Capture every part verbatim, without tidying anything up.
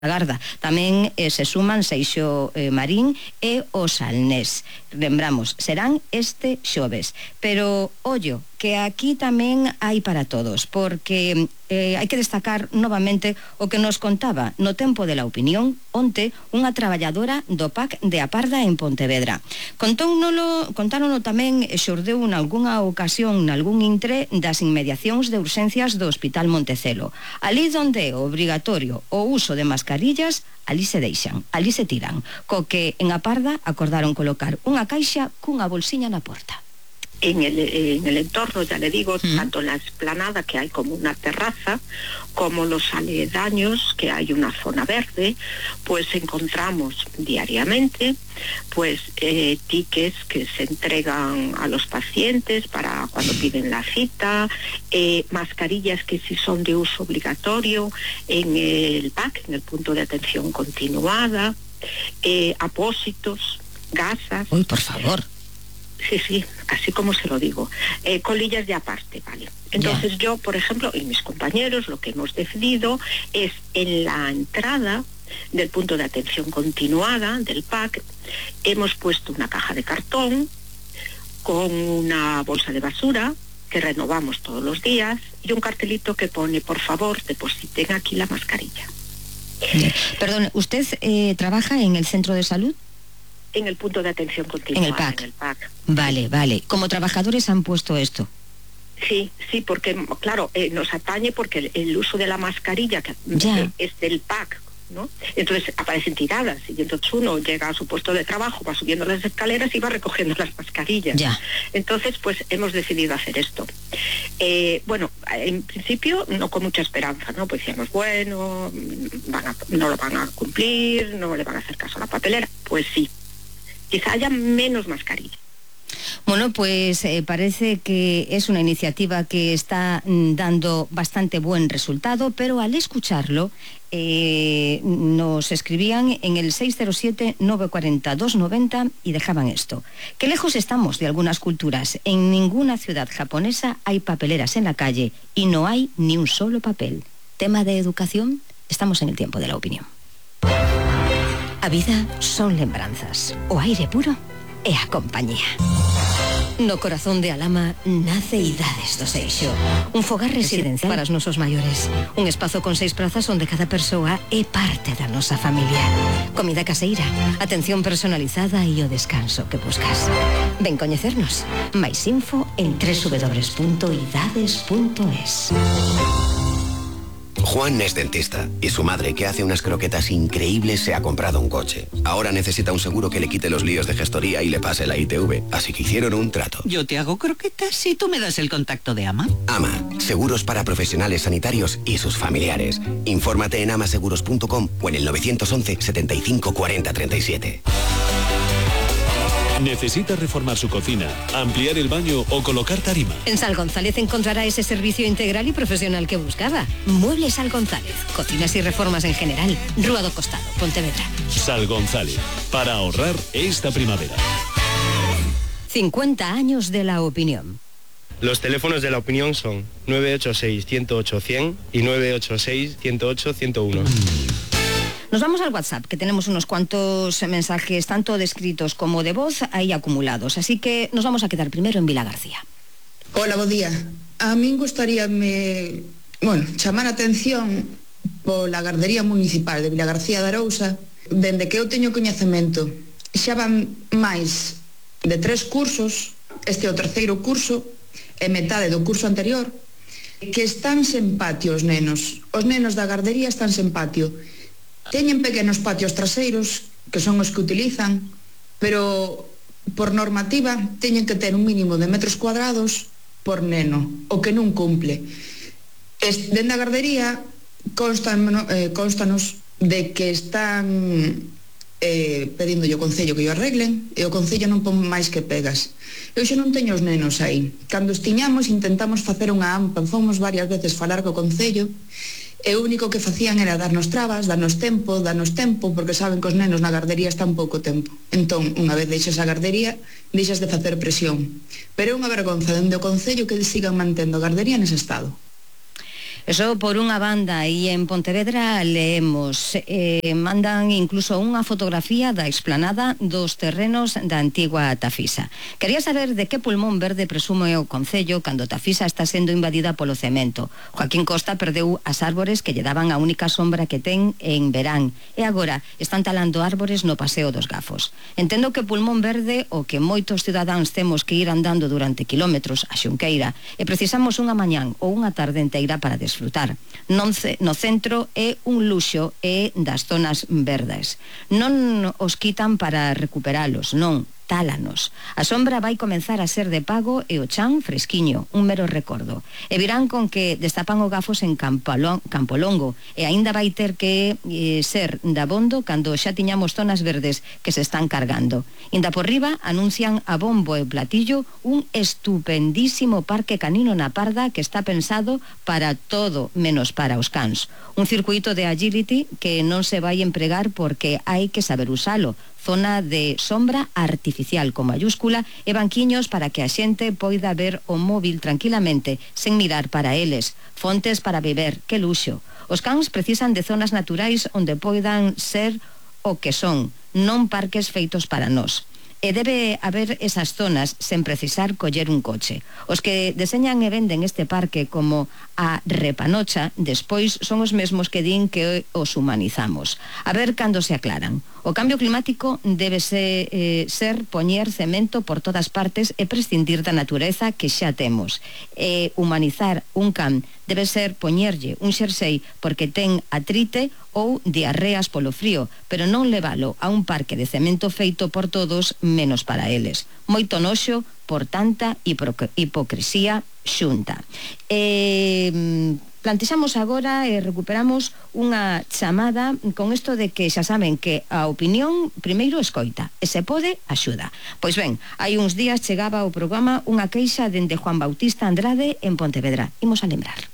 Garda. Tamén eh, se suman Seixo eh, Marín e o Salnés. Lembramos, serán este xoves. Pero, ollo, que aquí tamén hai para todos, porque eh, hai que destacar novamente o que nos contaba no Tempo de la Opinión onte unha traballadora do P A C de A Parda en Pontevedra. Contónolo, contárono tamén e xordeu nalgúnha ocasión nalgún intre das inmediacións de urxencias do Hospital Montecelo. Ali donde é obrigatorio o uso de mascarillas, ali se deixan, ali se tiran, co que en A Parda acordaron colocar unha caixa cunha bolsiña na porta. En el, en el entorno, ya le digo, mm. tanto en la explanada, que hay como una terraza, como los aledaños, que hay una zona verde, pues encontramos diariamente pues eh, tickets que se entregan a los pacientes para cuando piden la cita, eh, mascarillas que sí son de uso obligatorio en el P A C, en el punto de atención continuada, eh, apósitos, gasas. Uy, por favor. Sí, sí, así como se lo digo. Eh, colillas de aparte, ¿vale? Entonces yeah. yo, por ejemplo, y mis compañeros, lo que hemos decidido es en la entrada del punto de atención continuada del P A C, hemos puesto una caja de cartón con una bolsa de basura que renovamos todos los días y un cartelito que pone, por favor, depositen aquí la mascarilla. Yeah. Perdón, ¿usted eh, trabaja en el centro de salud? En el punto de atención continuada. En el P A C. En el P A C. Vale, vale. Como trabajadores han puesto esto. Sí, sí, porque, claro, eh, nos atañe porque el, el uso de la mascarilla que eh, es del P A C, ¿no? Entonces aparecen tiradas y entonces uno llega a su puesto de trabajo, va subiendo las escaleras y va recogiendo las mascarillas. Ya. Entonces, pues hemos decidido hacer esto. Eh, bueno, en principio no con mucha esperanza, ¿no? Pues decíamos, bueno, van a, no lo van a cumplir, no le van a hacer caso a la papelera. Pues sí. Quizá haya menos mascarilla. Bueno, pues eh, parece que es una iniciativa que está mm, dando bastante buen resultado, pero al escucharlo eh, nos escribían en el seis cero siete, nueve cuatro cero, dos nueve cero y dejaban esto. Qué lejos estamos de algunas culturas. En ninguna ciudad japonesa hay papeleras en la calle y no hay ni un solo papel. Tema de educación, estamos en el Tiempo de la Opinión. A vida son lembranzas, o aire puro e a compañía. No corazón de Alama nace Idades do Seixo, un fogar residencial para os nosos maiores, un espazo con seis prazas onde cada persoa é parte da nosa familia. Comida caseira, atención personalizada e o descanso que buscas. Ven coñecernos. Mais info en doble u doble u doble u punto idades punto es. Juan es dentista y su madre, que hace unas croquetas increíbles, se ha comprado un coche. Ahora necesita un seguro que le quite los líos de gestoría y le pase la I T V, así que hicieron un trato. Yo te hago croquetas y tú me das el contacto de Ama. Ama, seguros para profesionales sanitarios y sus familiares. Infórmate en amaseguros punto com o en el nueve once, setenta y cinco, cuarenta, treinta y siete. ¿Necesita reformar su cocina, ampliar el baño o colocar tarima? En Sal González encontrará ese servicio integral y profesional que buscaba. Muebles Sal González, cocinas y reformas en general. Rúa do Costado, Pontevedra. Sal González, para ahorrar esta primavera. cincuenta años de la opinión. Los teléfonos de la opinión son nueve ocho seis, ciento ocho, cien y nueve ocho seis, ciento ocho, ciento uno. Nos vamos al WhatsApp, que tenemos unos cuantos mensajes, tanto de escritos como de voz, ahí acumulados. Así que nos vamos a quedar primero en Vila García. Hola, bo día. A min gustaríame, bueno, chamar a atención pola Gardería Municipal de Vila García de Arousa, dende que eu teño coñecemento. Xa van máis de tres cursos, este é o terceiro curso, e metade do curso anterior, que están sen patio os nenos. Os nenos da gardería están sen patio. Teñen pequenos patios traseiros, que son os que utilizan, pero por normativa teñen que ter un mínimo de metros cuadrados por neno, o que non cumple. Dende a gardería constanos, eh, constanos de que están eh, pedindolle ao Concello que o arreglen, e o Concello non pon máis que pegas. Eu xa non teño os nenos aí. Cando os tiñamos intentamos facer unha AMPA, fomos varias veces falar co Concello, e o único que facían era darnos trabas, darnos tempo, darnos tempo, porque saben que os nenos na gardería están pouco tempo. Entón, unha vez deixas a gardería, deixas de facer presión. Pero é unha vergonza dende o Concello que sigan mantendo a gardería nese estado. Eso por unha banda, e en Pontevedra leemos, eh, mandan incluso unha fotografía da explanada dos terrenos da antigua Tafisa. Quería saber de que pulmón verde presume o Concello cando Tafisa está sendo invadida polo cemento. Joaquín Costa perdeu as árbores que lle daban a única sombra que ten en verán, e agora están talando árbores no Paseo dos Gafos. Entendo que pulmón verde o que moitos cidadáns temos que ir andando durante kilómetros a Xunqueira, e precisamos unha mañán ou unha tarde inteira para desfrutar. Non ce, no centro é un luxo e das zonas verdes. Non os quitan para recuperalos, non, tálanos. A sombra vai comenzar a ser de pago e o chan fresquiño, un mero recordo. E virán con que destapan o Gafos en Campolón, Campolongo, e aínda vai ter que eh, ser dabondo cando xa tiñamos zonas verdes que se están cargando. Inda por riba anuncian a bombo e platillo un estupendísimo parque canino na Parda que está pensado para todo menos para os cans. Un circuito de agility que non se vai empregar porque hai que saber usalo. Zona de sombra artificial con mayúscula e banquiños para que a xente poida ver o móvil tranquilamente sen mirar para eles. Fontes para beber, que luxo. Os cans precisan de zonas naturais onde poidan ser o que son, non parques feitos para nós. E debe haber esas zonas sen precisar coller un coche. Os que deseñan e venden este parque como a repanocha, despois son os mesmos que din que os humanizamos. A ver cando se aclaran. O cambio climático debe ser, eh, ser poñer cemento por todas partes e prescindir da natureza que xa temos. E humanizar un can debe ser poñerlle un xersei porque ten atrite ou diarreas polo frío, pero non levalo a un parque de cemento feito por todos menos para eles. Moito noxo por tanta hipocresía xunta. E plantexamos agora e recuperamos unha chamada con isto de que xa saben que a opinión primeiro escoita e se pode axuda. Pois ben, hai uns días chegaba ao programa unha queixa dende Juan Bautista Andrade en Pontevedra. Imos a lembrar.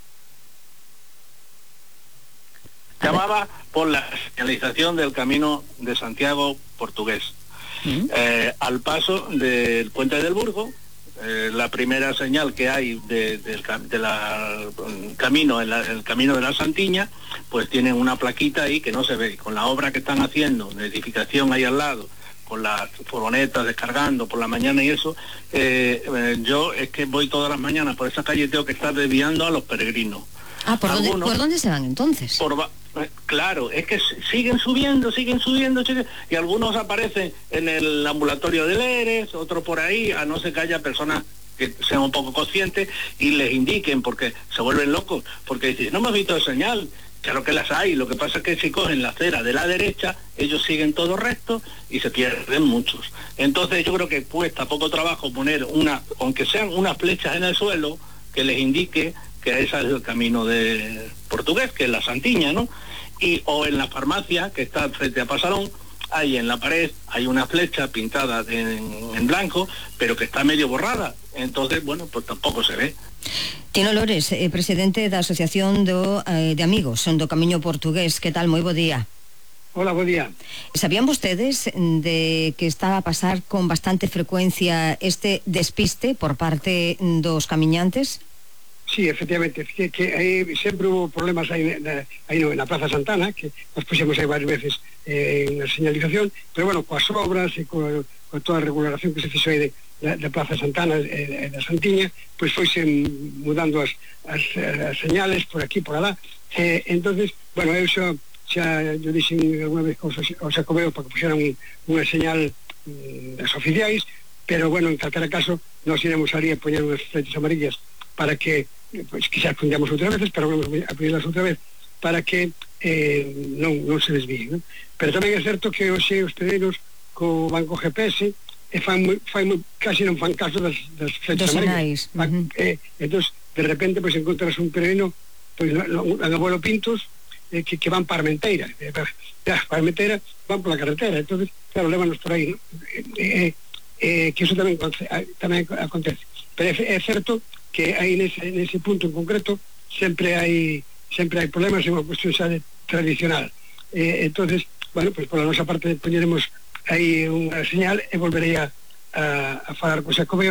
Llamaba por la señalización del camino de Santiago portugués. ¿Mm? Eh, al paso del puente del Burgo, eh, la primera señal que hay de, de, de la camino, en la, el camino de la Santiña, pues tienen una plaquita ahí que no se ve. Con la obra que están haciendo de edificación ahí al lado, con las furgonetas descargando por la mañana y eso, eh, eh, yo es que voy todas las mañanas por esa calle y tengo que estar desviando a los peregrinos. Ah, ¿por, Algunos, dónde, ¿por dónde se van entonces? Por, claro, es que siguen subiendo, siguen subiendo, siguen, y algunos aparecen en el ambulatorio de Leres, otros por ahí, a no ser que haya personas que sean un poco conscientes y les indiquen, porque se vuelven locos, porque dicen, no hemos visto señal. Claro que las hay, lo que pasa es que si cogen la acera de la derecha, ellos siguen todo recto y se pierden muchos. Entonces yo creo que cuesta poco trabajo poner una, aunque sean unas flechas en el suelo, que les indique que ese es el camino de portugués, que es la Santiña, ¿no? Y o en la farmacia, que está frente a Pasarón, ahí en la pared hay una flecha pintada en, en blanco, pero que está medio borrada. Entonces, bueno, pues tampoco se ve. Tino Lores, eh, presidente da Asociación do, eh, de Amigos do Camiño Portugués. Que tal? Moi bo día. Hola, bo día. ¿Sabían ustedes de que está a pasar con bastante frecuencia este despiste por parte dos camiñantes? Sí, efectivamente, que, que aí sempre hubo problemas aí na, aí no, na Plaza Santana, que nos puxemos aí varias veces eh, en a señalización, pero bueno, coas obras e coa, coa toda a regulación que se fixo aí de, da, da Plaza Santana e eh, da Santiña, pois pues foise mudando as, as, as señales por aquí, por alá, eh, entonces, bueno, eu xa, xa eu dixen alguna vez aos, aos Xacobeo para que puxeran un, unha señal um, das oficiais, pero bueno, en calquera caso, nos iremos ali a poñer unhas flechas amarillas para que, pues, quizás fundamos outra vez, pero vamos a ponerlas outra vez, para que eh, non, non se desvíen, ¿no? Pero tamén é certo que hoxe os pedreiros co banco G P S e fan, moi, fan moi, casi non fan caso das, das flechas amarillas. Uh -huh. eh, entón, de repente, pues, encontras un peregrino, pues, no, no, en Abuelo Pintos, eh, que, que van para Armenteira, eh, para, para Armenteira van pola carretera, entonces, claro, lévanos por aí, ¿no? eh, eh, eh, que eso tamén, tamén acontece. Pero é, é certo que aí nese, nese punto en concreto sempre hai sempre hai problemas, é unha cuestión xa de tradicional. Eh, entonces, bueno, pues por a nosa parte poñeremos aí unha señal e volverei a, a, a falar co Xacobeo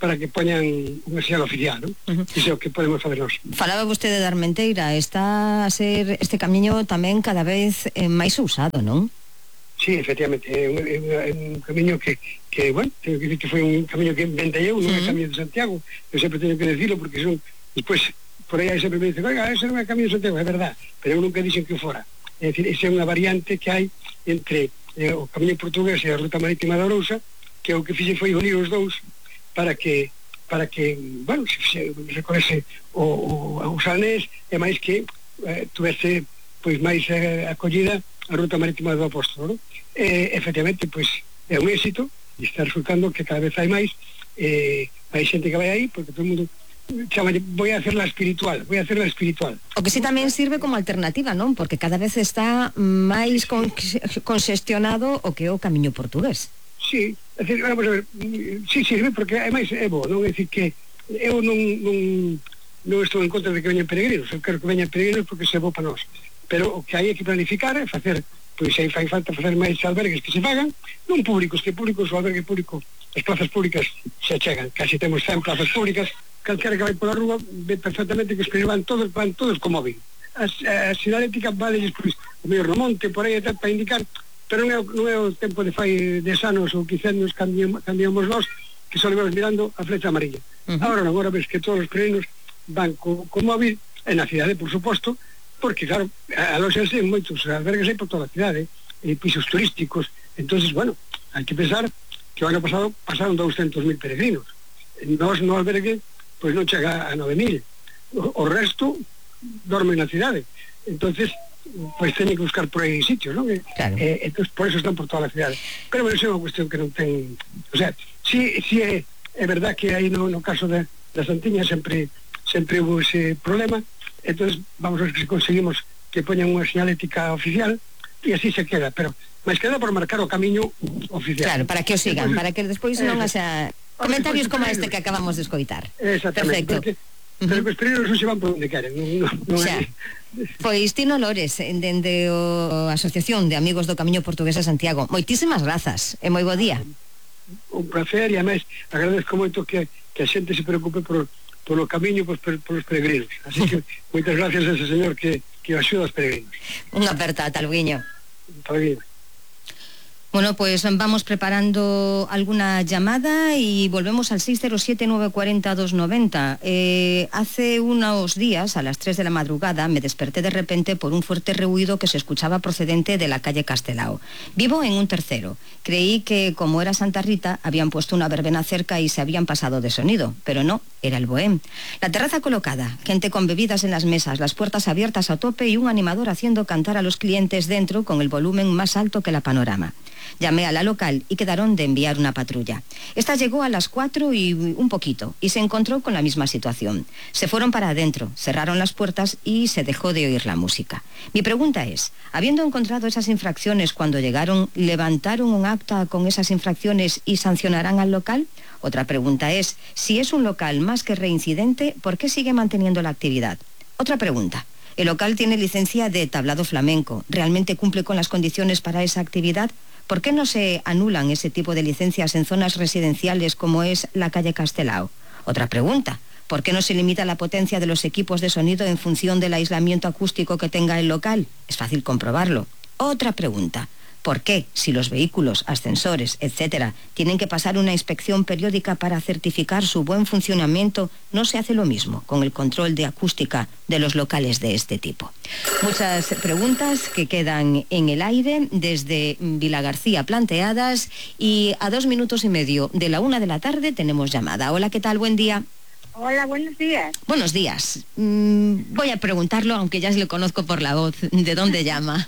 para que poñan unha señal oficial, non? Uh -huh. Iso é o que podemos fazer nós. Falaba vostede de Armenteira, está a ser este camiño tamén cada vez eh, máis usado, non? Sí, efectivamente, é un, é un, é un camiño que, que, bueno, tengo que decir que foi un camiño que inventei eu, non é camiño de Santiago, eu sempre teño que decirlo porque son, despois, por aí sempre me dicen, oiga, ese non é camiño de Santiago, é verdad, pero eu nunca dixen que fora. É dicir, esa é unha variante que hai entre eh, o camiño portugués e a ruta marítima da Arousa, que o que fixe foi unir os dous para que, para que, bueno, se, se recorrese o, o, o Salnés e máis que eh, tuvese, pois, máis eh, acollida a ruta marítima do Apóstolo, non? E, efectivamente, pois, é un éxito e está resultando que cada vez hai máis eh, máis xente que vai aí, porque todo o mundo chama, voy a hacerla espiritual, voy a hacerla espiritual. O que sí tamén sirve como alternativa, non? Porque cada vez está máis con, conxestionado o que é o camiño portugués. Sí, é dicir, vamos a ver, sí sirve porque ademais é bo, non? É dicir que eu non, non, non estou en contra de que veñan peregrinos, eu quero que veñan peregrinos porque se é bo para nós, pero o que hai é que planificar é facer, pois aí fai falta facer máis albergues que se pagan, non públicos, que públicos, o albergue público, as plazas públicas se achegan, casi temos cen plazas públicas, calquera que vai pola rúa ve perfectamente que os peregrinos van todos, van todos con móvil. As, a sinalética vale pois, o mellor no monte, por aí até para indicar, pero non é, non é o tempo de fai dez anos ou quince anos cambiamos, cambiamos nós que só levamos mirando a flecha amarilla. Uh -huh. Agora non, agora ves que todos os peregrinos van co, co móvil en a cidade, por suposto, porque claro, alóxanse en moitos albergues aí por toda a cidade, e pisos turísticos. Entonces, bueno, hai que pensar que o ano pasado pasaron doscientos mil peregrinos. Nós no albergue pois non chega a nove mil. O, o resto dorme na cidade. Entonces, pois teñen que buscar por aí sitios, non? Claro. Eh, entonces, por eso están por toda a cidade. Pero bueno, é unha cuestión que non ten... O sea, si, si é, é verdad que aí no, no caso da, da Santiña sempre sempre hubo ese problema, entonces vamos a ver se conseguimos que poñan unha señalética oficial e así se queda, pero máis queda por marcar o camiño oficial. Claro, para que o sigan, entonces, para que despois eh, non haxa comentarios como este que acabamos de escoitar. Exactamente. Perfecto. Porque, uh -huh. Pero os peregrinos non se van por onde queren, non, non xa. Pois Tino Lores, dende o Asociación de Amigos do Camiño Portugués a Santiago, moitísimas grazas e moi bo día. Un placer e ademais agradezco moito que, que a xente se preocupe por, por o camiño por, por os peregrinos, así que moitas gracias a ese señor que, que axuda aos peregrinos. Unha aperta, Talviño. Talviño. Bueno, pues vamos preparando alguna llamada y volvemos al seis cero siete, nueve cuatro cero, dos nueve cero. Eh, hace unos días, a las tres de la madrugada, me desperté de repente por un fuerte ruido que se escuchaba procedente de la calle Castelao. Vivo en un tercero. Creí que, como era Santa Rita, habían puesto una verbena cerca y se habían pasado de sonido, pero no, era el Bohème. La terraza colocada, gente con bebidas en las mesas, las puertas abiertas a tope y un animador haciendo cantar a los clientes dentro con el volumen más alto que la Panorama. Llamé a la local y quedaron de enviar una patrulla. Esta llegó a las cuatro y un poquito y se encontró con la misma situación. Se fueron para adentro, cerraron las puertas y se dejó de oír la música. Mi pregunta es, habiendo encontrado esas infracciones cuando llegaron, ¿levantaron un acta con esas infracciones y sancionarán al local? Otra pregunta es, si es un local más que reincidente, ¿por qué sigue manteniendo la actividad? Otra pregunta. El local tiene licencia de tablado flamenco. ¿Realmente cumple con las condiciones para esa actividad? ¿Por qué no se anulan ese tipo de licencias en zonas residenciales como es la calle Castelao? Otra pregunta. ¿Por qué no se limita la potencia de los equipos de sonido en función del aislamiento acústico que tenga el local? Es fácil comprobarlo. Otra pregunta. ¿Por qué, si los vehículos, ascensores, etcétera, tienen que pasar una inspección periódica para certificar su buen funcionamiento, no se hace lo mismo con el control de acústica de los locales de este tipo? Muchas preguntas que quedan en el aire desde Vilagarcía planteadas y a dos minutos y medio de la una de la tarde tenemos llamada. Hola, ¿qué tal? Buen día. Hola, buenos días. Buenos días. Mm, voy a preguntarlo, aunque ya se le conozco por la voz. ¿De dónde llama?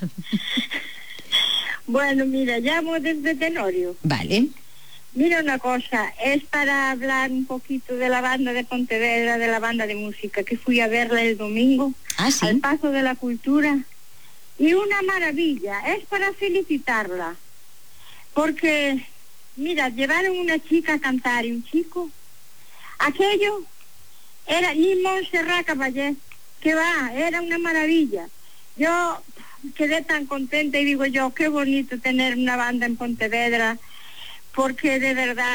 Bueno, mira, llamo desde Tenorio. Vale. Mira una cosa, es para hablar un poquito de la banda de Pontevedra, de la banda de música, que fui a verla el domingo, ¿Ah, sí? al Paso de la Cultura. Y una maravilla, es para felicitarla. Porque, mira, llevaron una chica a cantar y un chico. Aquello era ni Montserrat Caballé, que va, era una maravilla. Yo quedé tan contenta y digo yo, qué bonito tener una banda en Pontevedra, porque de verdad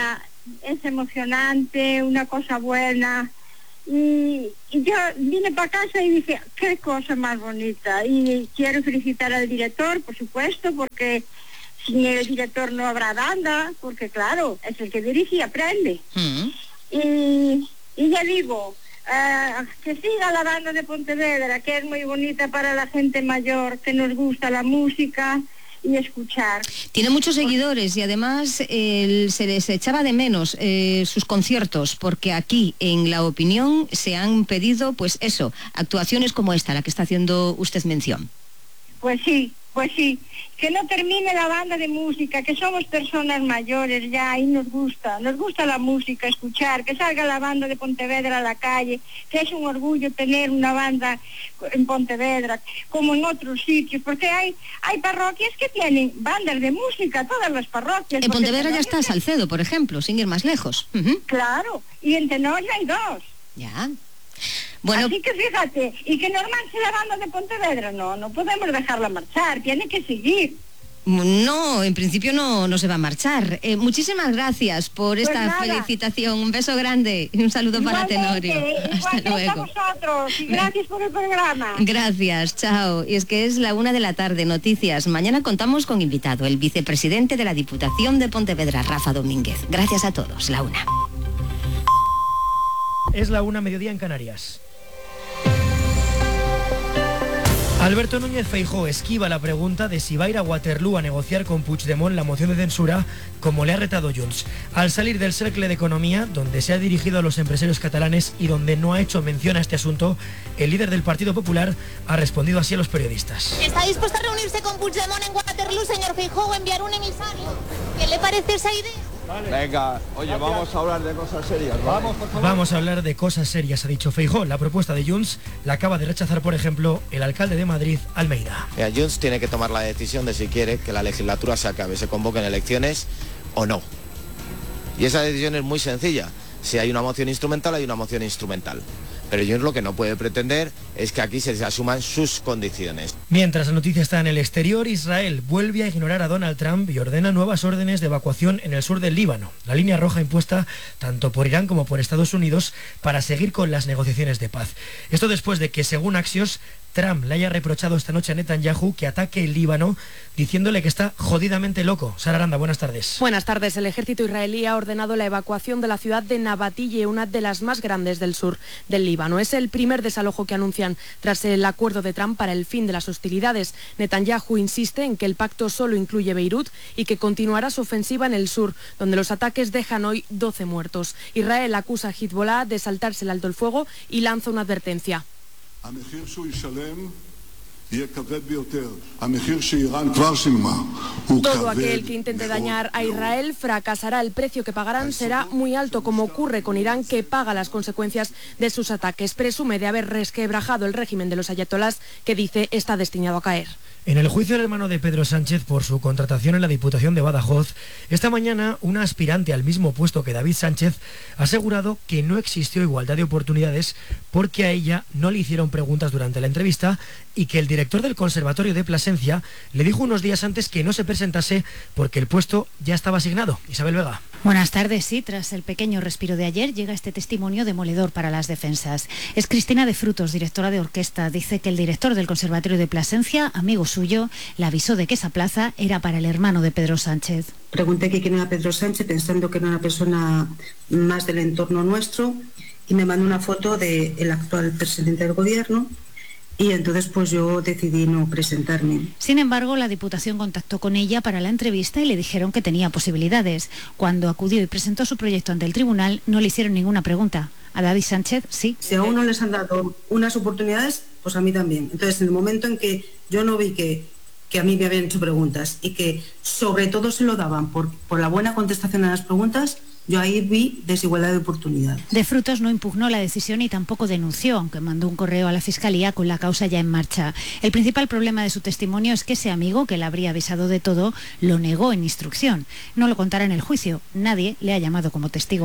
es emocionante, una cosa buena. Y, y yo vine para casa y dije, qué cosa más bonita. Y quiero felicitar al director, por supuesto, porque sin el director no habrá banda, porque claro, es el que dirige y aprende. Mm. Y, y ya digo, uh, que siga la banda de Pontevedra, que es muy bonita para la gente mayor, que nos gusta la música y escuchar. Tiene muchos seguidores y además eh, se les echaba de menos eh, sus conciertos, porque aquí en La Opinión se han pedido, pues eso, actuaciones como esta, la que está haciendo usted mención. Pues sí, pues sí, que no termine la banda de música, que somos personas mayores ya y nos gusta, nos gusta la música, escuchar, que salga la banda de Pontevedra a la calle, que es un orgullo tener una banda en Pontevedra, como en otros sitios, porque hay hay parroquias que tienen bandas de música, todas las parroquias. En Pontevedra ya está Salcedo, por ejemplo, sin ir más lejos. Uh-huh. Claro, y en Tenoria hay dos. Ya. Bueno, así que fíjate, y que no marche la banda de Pontevedra, no, no podemos dejarla marchar, tiene que seguir. No, en principio no, no se va a marchar. Eh, muchísimas gracias por pues esta nada. felicitación, un beso grande y un saludo Igualmente, para Tenorio. Hasta luego. A vosotros y gracias por el programa. Gracias, chao. Y es que es la una de la tarde, noticias. Mañana contamos con invitado, el vicepresidente de la Diputación de Pontevedra, Rafa Domínguez. Gracias a todos, la una. Es la una, mediodía en Canarias. Alberto Núñez Feijóo esquiva la pregunta de si va a ir a Waterloo a negociar con Puigdemont la moción de censura, como le ha retado Junts. Al salir del Cercle de Economía, donde se ha dirigido a los empresarios catalanes y donde no ha hecho mención a este asunto, el líder del Partido Popular ha respondido así a los periodistas. ¿Está dispuesto a reunirse con Puigdemont en Waterloo, señor Feijóo, o enviar un emisario? ¿Qué le parece esa idea? Vale. Venga, oye, gracias. Vamos a hablar de cosas serias, ¿vale? Vamos, por favor. Vamos a hablar de cosas serias, ha dicho Feijóo. La propuesta de Junts la acaba de rechazar, por ejemplo, el alcalde de Madrid, Almeida. Mira, Junts tiene que tomar la decisión de si quiere que la legislatura se acabe, se convoquen elecciones o no. Y esa decisión es muy sencilla. Si hay una moción instrumental, hay una moción instrumental. Pero Junts lo que no puede pretender es que aquí se asuman sus condiciones. Mientras la noticia está en el exterior, Israel vuelve a ignorar a Donald Trump y ordena nuevas órdenes de evacuación en el sur del Líbano, la línea roja impuesta tanto por Irán como por Estados Unidos para seguir con las negociaciones de paz. Esto después de que, según Axios, Trump le haya reprochado esta noche a Netanyahu que ataque el Líbano, diciéndole que está jodidamente loco. Sara Aranda, buenas tardes. Buenas tardes. El ejército israelí ha ordenado la evacuación de la ciudad de Nabatille, una de las más grandes del sur del Líbano. Es el primer desalojo que anuncian tras el acuerdo de Trump para el fin de las hostilidades. Netanyahu insiste en que el pacto solo incluye Beirut y que continuará su ofensiva en el sur, donde los ataques dejan hoy doce muertos. Israel acusa a Hezbollah de saltarse el alto el fuego y lanza una advertencia. Todo aquel que intente dañar a Israel fracasará. El precio que pagarán será muy alto, como ocurre con Irán, que paga las consecuencias de sus ataques. Presume de haber resquebrajado el régimen de los ayatolás, que dice está destinado a caer. En el juicio del hermano de Pedro Sánchez por su contratación en la Diputación de Badajoz, esta mañana una aspirante al mismo puesto que David Sánchez ha asegurado que no existió igualdad de oportunidades porque a ella no le hicieron preguntas durante la entrevista y que el director del Conservatorio de Plasencia le dijo unos días antes que no se presentase porque el puesto ya estaba asignado. Isabel Vega. Buenas tardes. Sí, tras el pequeño respiro de ayer llega este testimonio demoledor para las defensas. Es Cristina de Frutos, directora de orquesta. Dice que el director del Conservatorio de Plasencia, amigo suyo, le avisó de que esa plaza era para el hermano de Pedro Sánchez. Pregunté que quién era Pedro Sánchez, pensando que era una persona más del entorno nuestro, y me mandó una foto del actual presidente del gobierno. Y entonces pues yo decidí no presentarme. Sin embargo, la Diputación contactó con ella para la entrevista y le dijeron que tenía posibilidades. Cuando acudió y presentó su proyecto ante el tribunal, no le hicieron ninguna pregunta. A David Sánchez, sí. Si a uno les han dado unas oportunidades, pues a mí también. Entonces, en el momento en que yo no vi que, que a mí me habían hecho preguntas y que sobre todo se lo daban por, por la buena contestación a las preguntas, yo ahí vi desigualdad de oportunidad. De Frutos no impugnó la decisión y tampoco denunció, aunque mandó un correo a la Fiscalía con la causa ya en marcha. El principal problema de su testimonio es que ese amigo, que le habría avisado de todo, lo negó en instrucción. No lo contará en el juicio. Nadie le ha llamado como testigo.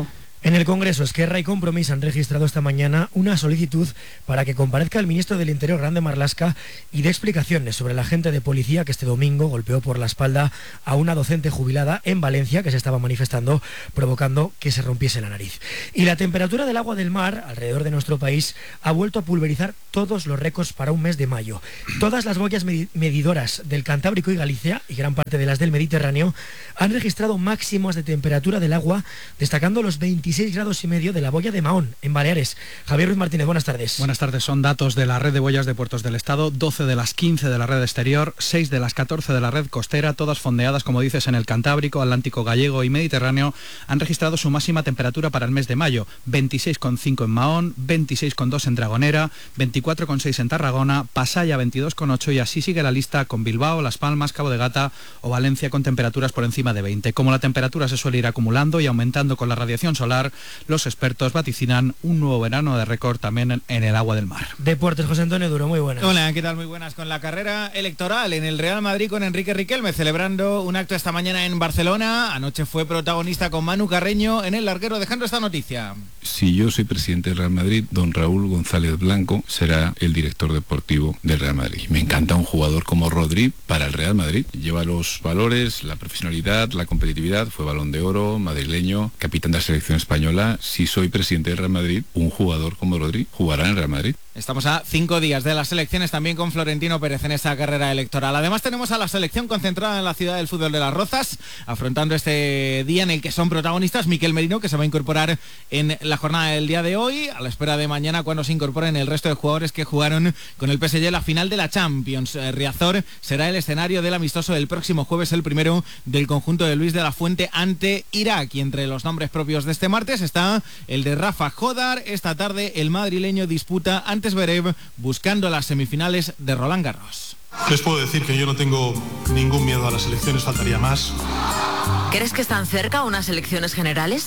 En el Congreso, Esquerra y Compromís han registrado esta mañana una solicitud para que comparezca el ministro del Interior, Grande Marlaska, y dé explicaciones sobre el agente de policía que este domingo golpeó por la espalda a una docente jubilada en Valencia que se estaba manifestando, provocando que se rompiese la nariz. Y la temperatura del agua del mar alrededor de nuestro país ha vuelto a pulverizar todos los récords para un mes de mayo. Todas las boyas medidoras del Cantábrico y Galicia, y gran parte de las del Mediterráneo, han registrado máximos de temperatura del agua, destacando los veintiséis grados y medio de la boya de Mahón, en Baleares. Javier Ruiz Martínez, buenas tardes. Buenas tardes, son datos de la red de boyas de puertos del Estado, doce de las quince de la red exterior, seis de las catorce de la red costera, todas fondeadas, como dices, en el Cantábrico, Atlántico Gallego y Mediterráneo, han registrado su máxima temperatura para el mes de mayo, veintiséis coma cinco en Mahón, veintiséis coma dos en Dragonera, veinticuatro coma seis en Tarragona, Pasaya veintidós coma ocho y así sigue la lista con Bilbao, Las Palmas, Cabo de Gata o Valencia con temperaturas por encima de veinte. Como la temperatura se suele ir acumulando y aumentando con la radiación solar, los expertos vaticinan un nuevo verano de récord también en, en el agua del mar. Deportes, José Antonio Duro, muy buenas. Hola, ¿qué tal? Muy buenas. Con la carrera electoral en el Real Madrid con Enrique Riquelme, celebrando un acto esta mañana en Barcelona. Anoche fue protagonista con Manu Carreño en el larguero, dejando esta noticia. Si yo soy presidente del Real Madrid, don Raúl González Blanco será el director deportivo del Real Madrid. Me encanta un jugador como Rodri para el Real Madrid. Lleva los valores, la profesionalidad, la competitividad, fue Balón de Oro, madrileño, capitán de la selección española. Si soy presidente del Real Madrid, un jugador como Rodri jugará en el Real Madrid. Estamos a cinco días de las elecciones, también con Florentino Pérez en esta carrera electoral. Además tenemos a la selección concentrada en la ciudad del fútbol de Las Rozas, afrontando este día en el que son protagonistas Miquel Merino, que se va a incorporar en la jornada del día de hoy, a la espera de mañana cuando se incorporen el resto de jugadores que jugaron con el P S G la final de la Champions. Riazor será el escenario del amistoso del próximo jueves, el primero del conjunto de Luis de la Fuente ante Irak. Y entre los nombres propios de este martes está el de Rafa Jodar. Esta tarde el madrileño disputa ante Zverev, buscando las semifinales de Roland Garros. Les puedo decir que yo no tengo ningún miedo a las elecciones, faltaría más. ¿Crees que están cerca unas elecciones generales?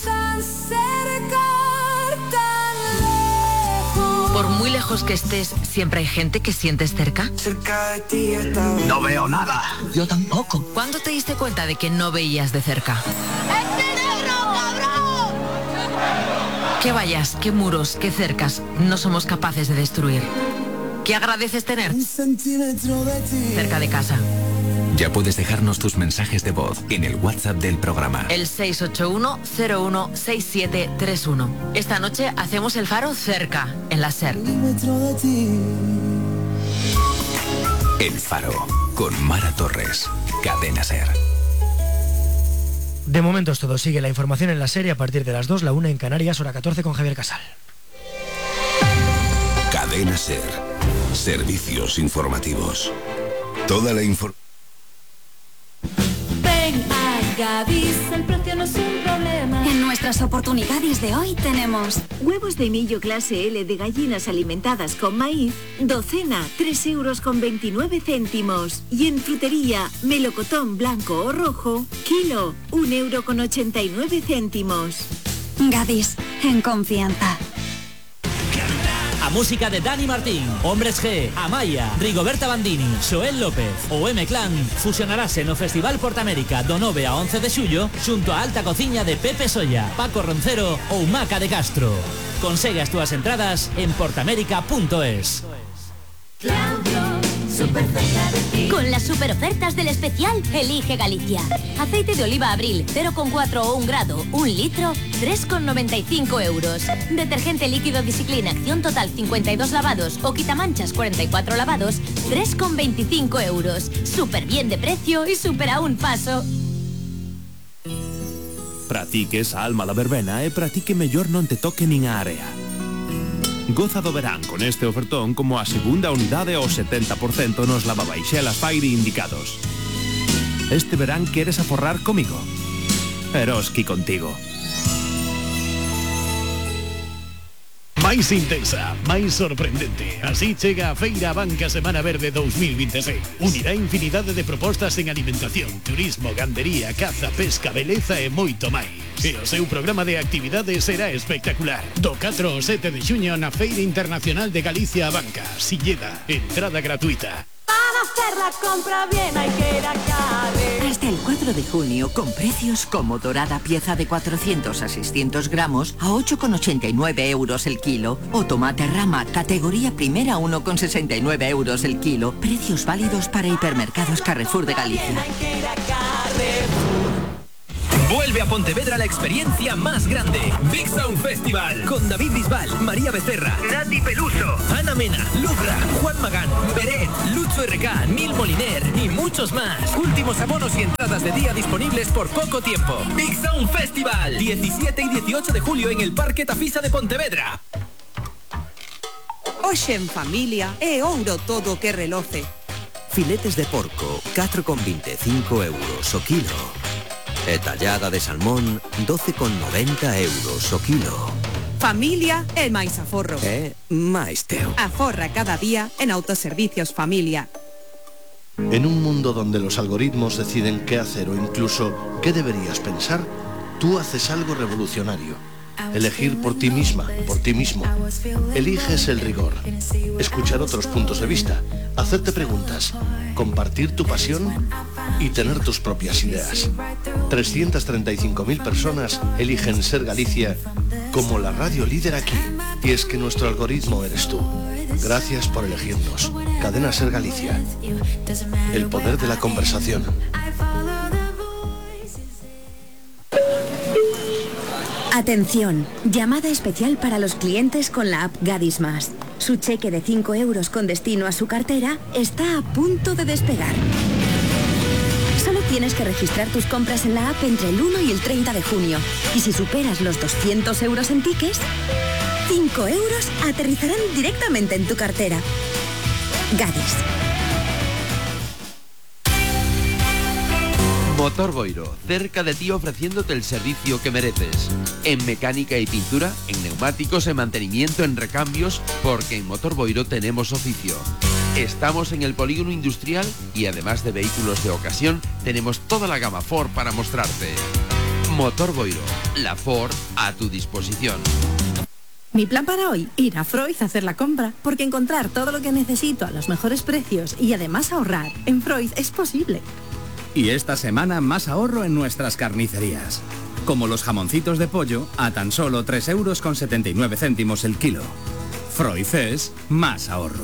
Por muy lejos que estés, ¿siempre hay gente que sientes cerca? No veo nada. Yo tampoco. ¿Cuándo te diste cuenta de que no veías de cerca? ¿Qué vallas, qué muros, qué cercas no somos capaces de destruir? ¿Qué agradeces tener cerca de casa? Ya puedes dejarnos tus mensajes de voz en el WhatsApp del programa. El seis ocho uno cero uno seis siete tres uno. Esta noche hacemos el faro cerca, en la SER. El Faro, con Mara Torres, Cadena SER. De momento es todo. Sigue la información en la serie a partir de las dos, la una en Canarias, hora catorce con Javier Casal. Cadena SER. Servicios informativos. Toda la información. Ven a Gadis, el precio no es un problema. En nuestras oportunidades de hoy tenemos huevos de millo clase L de gallinas alimentadas con maíz, docena, tres euros con veintinueve céntimos. Y en frutería, melocotón blanco o rojo, kilo, un euro con ochenta y nueve céntimos. Gadis, en confianza. A música de Dani Martín, Hombres G, Amaya, Rigoberta Bandini, Xoel López o M-Clan fusionarase no Festival Portamérica do nove a once de xullo xunto a Alta Cociña de Pepe Solla, Paco Roncero ou Maca de Castro. Consegue as túas entradas en portamérica punto es. Con las super ofertas del especial Elige Galicia. Aceite de oliva Abril cero coma cuatro o un grado, un litro, tres coma noventa y cinco euros. Detergente líquido Discipline Acción Total cincuenta y dos lavados o quitamanchas cuarenta y cuatro lavados, tres coma veinticinco euros. Súper bien de precio y súper a un paso. Pratique esa alma da verbena e pratique mellor non te toque nin a area. Goza do verán con este ofertón como a segunda unidade ao setenta por cento nos lavabaixelas Fairy indicados. Este verán queres aforrar comigo? Eroski contigo. Máis intensa, máis sorprendente. Así chega a Feira Banca Semana Verde dos mil veintiséis. Unirá infinidade de propostas en alimentación, turismo, gandería, caza, pesca, beleza e moito máis. E o seu programa de actividades será espectacular. Do catro ao sete de xuño na Feira Internacional de Galicia a Banca. Silleda, entrada gratuita. Para hacer la compra bien hay que ir a Cádiz. Hasta el cuatro cuatro de junio con precios como dorada pieza de cuatrocientos a seiscientos gramos a ocho con ochenta y nueve euros el kilo. O tomate rama categoría primera a uno con sesenta y nueve euros el kilo. Precios válidos para hipermercados Carrefour de Galicia. Vuelve a Pontevedra la experiencia más grande. Big Sound Festival. Con David Bisbal, María Becerra, Nati Peluso, Ana Mena, Lucra, Juan Magán, Beret, Lucho R K, Neil Moliner y muchos más. Últimos abonos y entradas de día disponibles por poco tiempo. Big Sound Festival. diecisiete y dieciocho de julio en el Parque Tafisa de Pontevedra. Hoxe en familia é ouro todo o que reloce. Filetes de porco, catro con veinticinco euros o kilo. E tallada de salmón, doce con noventa euros o kilo. Familia é máis aforro. É máis teu. Aforra cada día en Autoservicios Familia. En un mundo donde los algoritmos deciden qué hacer o incluso qué deberías pensar, tú haces algo revolucionario. Elegir por ti misma, por ti mismo. Eliges el rigor, escuchar otros puntos de vista, hacerte preguntas, compartir tu pasión y tener tus propias ideas. trescientas treinta y cinco mil personas eligen Ser Galicia como la radio líder aquí. Y es que nuestro algoritmo eres tú. Gracias por elegirnos. Cadena Ser Galicia. El poder de la conversación. Atención, llamada especial para los clientes con la app Gadis Más. Su cheque de cinco euros con destino a su cartera está a punto de despegar. Solo tienes que registrar tus compras en la app entre el uno y el treinta de junio. Y si superas los doscientos euros en tickets, cinco euros aterrizarán directamente en tu cartera. Gadis. Motor Boiro, cerca de ti ofreciéndote el servicio que mereces. En mecánica y pintura, en neumáticos, en mantenimiento, en recambios, porque en Motor Boiro tenemos oficio. Estamos en el polígono industrial y además de vehículos de ocasión, tenemos toda la gama Ford para mostrarte. Motor Boiro, la Ford a tu disposición. Mi plan para hoy, ir a Freud a hacer la compra, porque encontrar todo lo que necesito a los mejores precios y además ahorrar en Freud es posible. Y esta semana más ahorro en nuestras carnicerías. Como los jamoncitos de pollo a tan solo tres euros con setenta y nueve céntimos el kilo. Freud es más ahorro.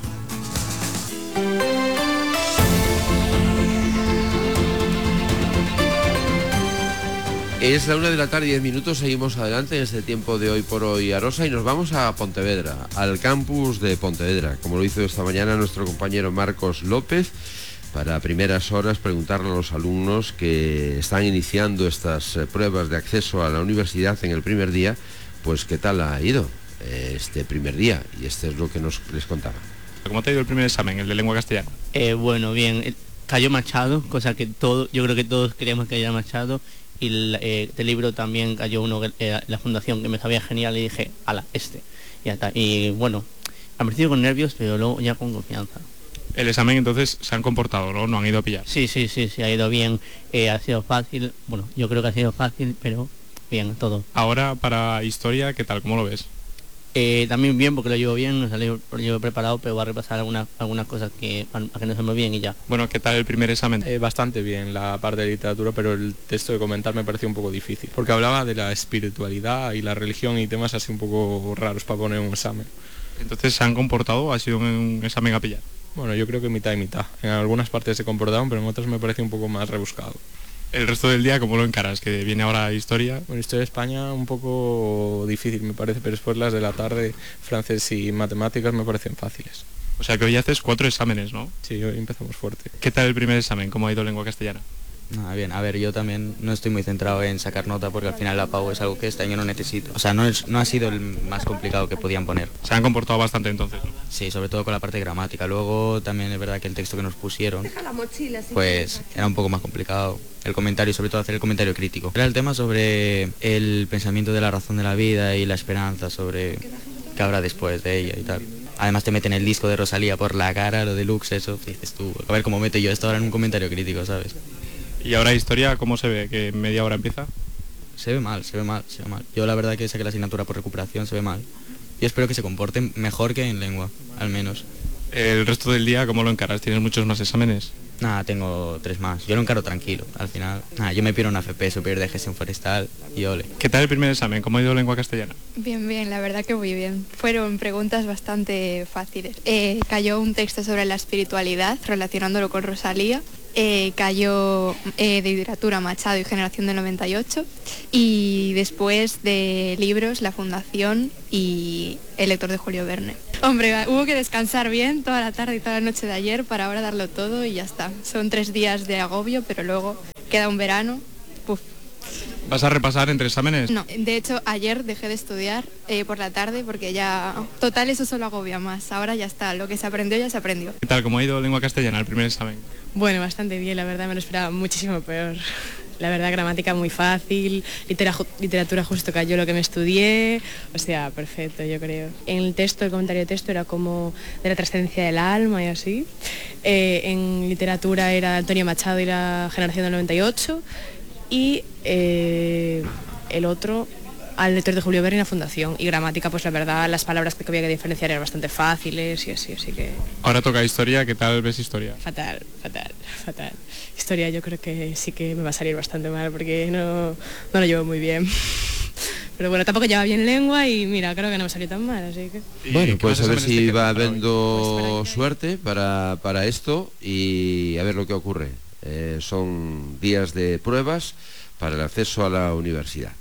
Es la una de la tarde y diez minutos, seguimos adelante en este tiempo de Hoy por Hoy Arosa y nos vamos a Pontevedra, al campus de Pontevedra, como lo hizo esta mañana nuestro compañero Marcos López, para primeras horas preguntarle a los alumnos que están iniciando estas eh, pruebas de acceso a la universidad en el primer día, pues qué tal ha ido eh, este primer día, y este es lo que nos les contaba. ¿Cómo te ha ido el primer examen, el de lengua castellana? Eh, bueno, bien, cayó Machado, cosa que todo, yo creo que todos queríamos que haya Machado, y el, eh, del libro también cayó uno, eh, la fundación, que me sabía genial, y dije, ala, este, y ya está. Y bueno, al principio con nervios, pero luego ya con confianza. El examen entonces se han comportado, ¿no? No han ido a pillar. Sí, sí, sí, sí, ha ido bien, eh, ha sido fácil, bueno, yo creo que ha sido fácil, pero bien, todo. Ahora para historia, ¿qué tal? ¿Cómo lo ves? Eh, también bien, porque lo llevo bien, lo llevo preparado, pero voy a repasar algunas algunas cosas que, para que no se me bien y ya. Bueno, ¿qué tal el primer examen? Eh, bastante bien la parte de literatura, pero el texto de comentar me pareció un poco difícil, porque hablaba de la espiritualidad y la religión y temas así un poco raros para poner un examen. Entonces, ¿se han comportado? ¿Ha sido un examen a pillar? Bueno, yo creo que mitad y mitad. En algunas partes se comportaron, pero en otras me parece un poco más rebuscado. ¿El resto del día cómo lo encaras? Que viene ahora historia. Bueno, historia de España un poco difícil me parece, pero después las de la tarde, francés y matemáticas me parecen fáciles. O sea que hoy haces cuatro exámenes, ¿no? Sí, hoy empezamos fuerte. ¿Qué tal el primer examen? ¿Cómo ha ido lengua castellana? Ah, bien, a ver, yo también no estoy muy centrado en sacar nota porque al final la P A U es algo que este año no necesito. O sea, no, es, no ha sido el más complicado que podían poner. Se han comportado bastante entonces, ¿no? Sí, sobre todo con la parte de gramática. Luego también es verdad que el texto que nos pusieron, pues era un poco más complicado. El comentario, sobre todo hacer el comentario crítico. Era el tema sobre el pensamiento de la razón de la vida y la esperanza sobre qué habrá después de ella y tal. Además te meten el disco de Rosalía por la cara, lo deluxe, eso, dices tú, a ver cómo meto yo esto ahora en un comentario crítico, ¿sabes? ¿Y ahora historia cómo se ve? ¿Que media hora empieza? Se ve mal, se ve mal, se ve mal. Yo la verdad que saqué la asignatura por recuperación, se ve mal. Y espero que se comporten mejor que en lengua, al menos. ¿El resto del día cómo lo encaras? ¿Tienes muchos más exámenes? Nada, tengo tres más. Yo lo encaro tranquilo. Al final, nada, yo me pido una F P superior de gestión forestal y ole. ¿Qué tal el primer examen? ¿Cómo ha ido lengua castellana? Bien, bien, la verdad que muy bien. Fueron preguntas bastante fáciles. Eh, cayó un texto sobre la espiritualidad, relacionándolo con Rosalía. Eh, cayó eh, de literatura Machado y Generación del noventa y ocho, y después de libros La Fundación y El lector de Julio Verne. Hombre, hubo que descansar bien toda la tarde y toda la noche de ayer para ahora darlo todo y ya está. Son tres días de agobio, pero luego queda un verano. Puf. ¿Vas a repasar entre exámenes? No, de hecho ayer dejé de estudiar eh, por la tarde porque ya, total, eso solo agobia más. Ahora ya está, lo que se aprendió ya se aprendió. ¿Qué tal? ¿Cómo ha ido lengua castellana el primer examen? Bueno, bastante bien, la verdad me lo esperaba muchísimo peor. La verdad, gramática muy fácil, litera, literatura justo cayó lo que me estudié, o sea, perfecto, yo creo. En el texto, el comentario de texto era como de la trascendencia del alma y así. Eh, en literatura era Antonio Machado y la Generación del noventa y ocho. Y eh, el otro, al lector de Julio Verne y la Fundación. Y gramática, pues la verdad, las palabras que había que diferenciar eran bastante fáciles y así, así que... Ahora toca historia, ¿qué tal ves historia? Fatal, fatal, fatal. Historia yo creo que sí que me va a salir bastante mal porque no, no lo llevo muy bien. Pero bueno, tampoco lleva bien lengua y mira, creo que no me salió tan mal, así que... Bueno, pues a ver si va habiendo suerte para, para esto y a ver lo que ocurre. Eh, son días de pruebas para el acceso a la universidad.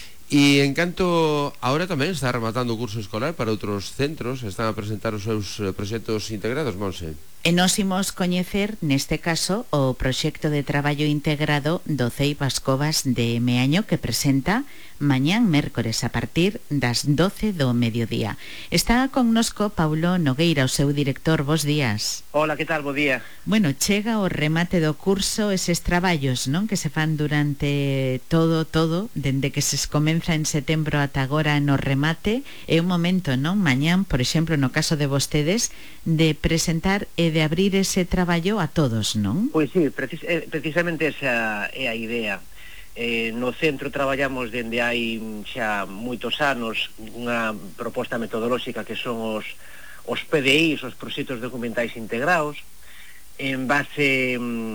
E en canto, ahora tamén está rematando o curso escolar para outros centros, están a presentar os seus proxectos integrados, Monse. E nos imos coñecer, neste caso, o proxecto de traballo integrado do C E I Bascovas de Meaño que presenta mañán mércores a partir das doce do mediodía. Está connosco Paulo Nogueira, o seu director. Bos días. Hola, que tal? Bo día. Bueno, chega o remate do curso eses traballos, non? Que se fan durante todo, todo, dende que se comeza en setembro ata agora no remate. É un momento, non? Mañán, por exemplo, no caso de vostedes, de presentar e de abrir ese traballo a todos, non? Pois sí, precis precisamente esa é a idea. Eh, no centro traballamos dende hai xa moitos anos unha proposta metodolóxica que son os, os P D Is, os proxectos documentais integrados, en base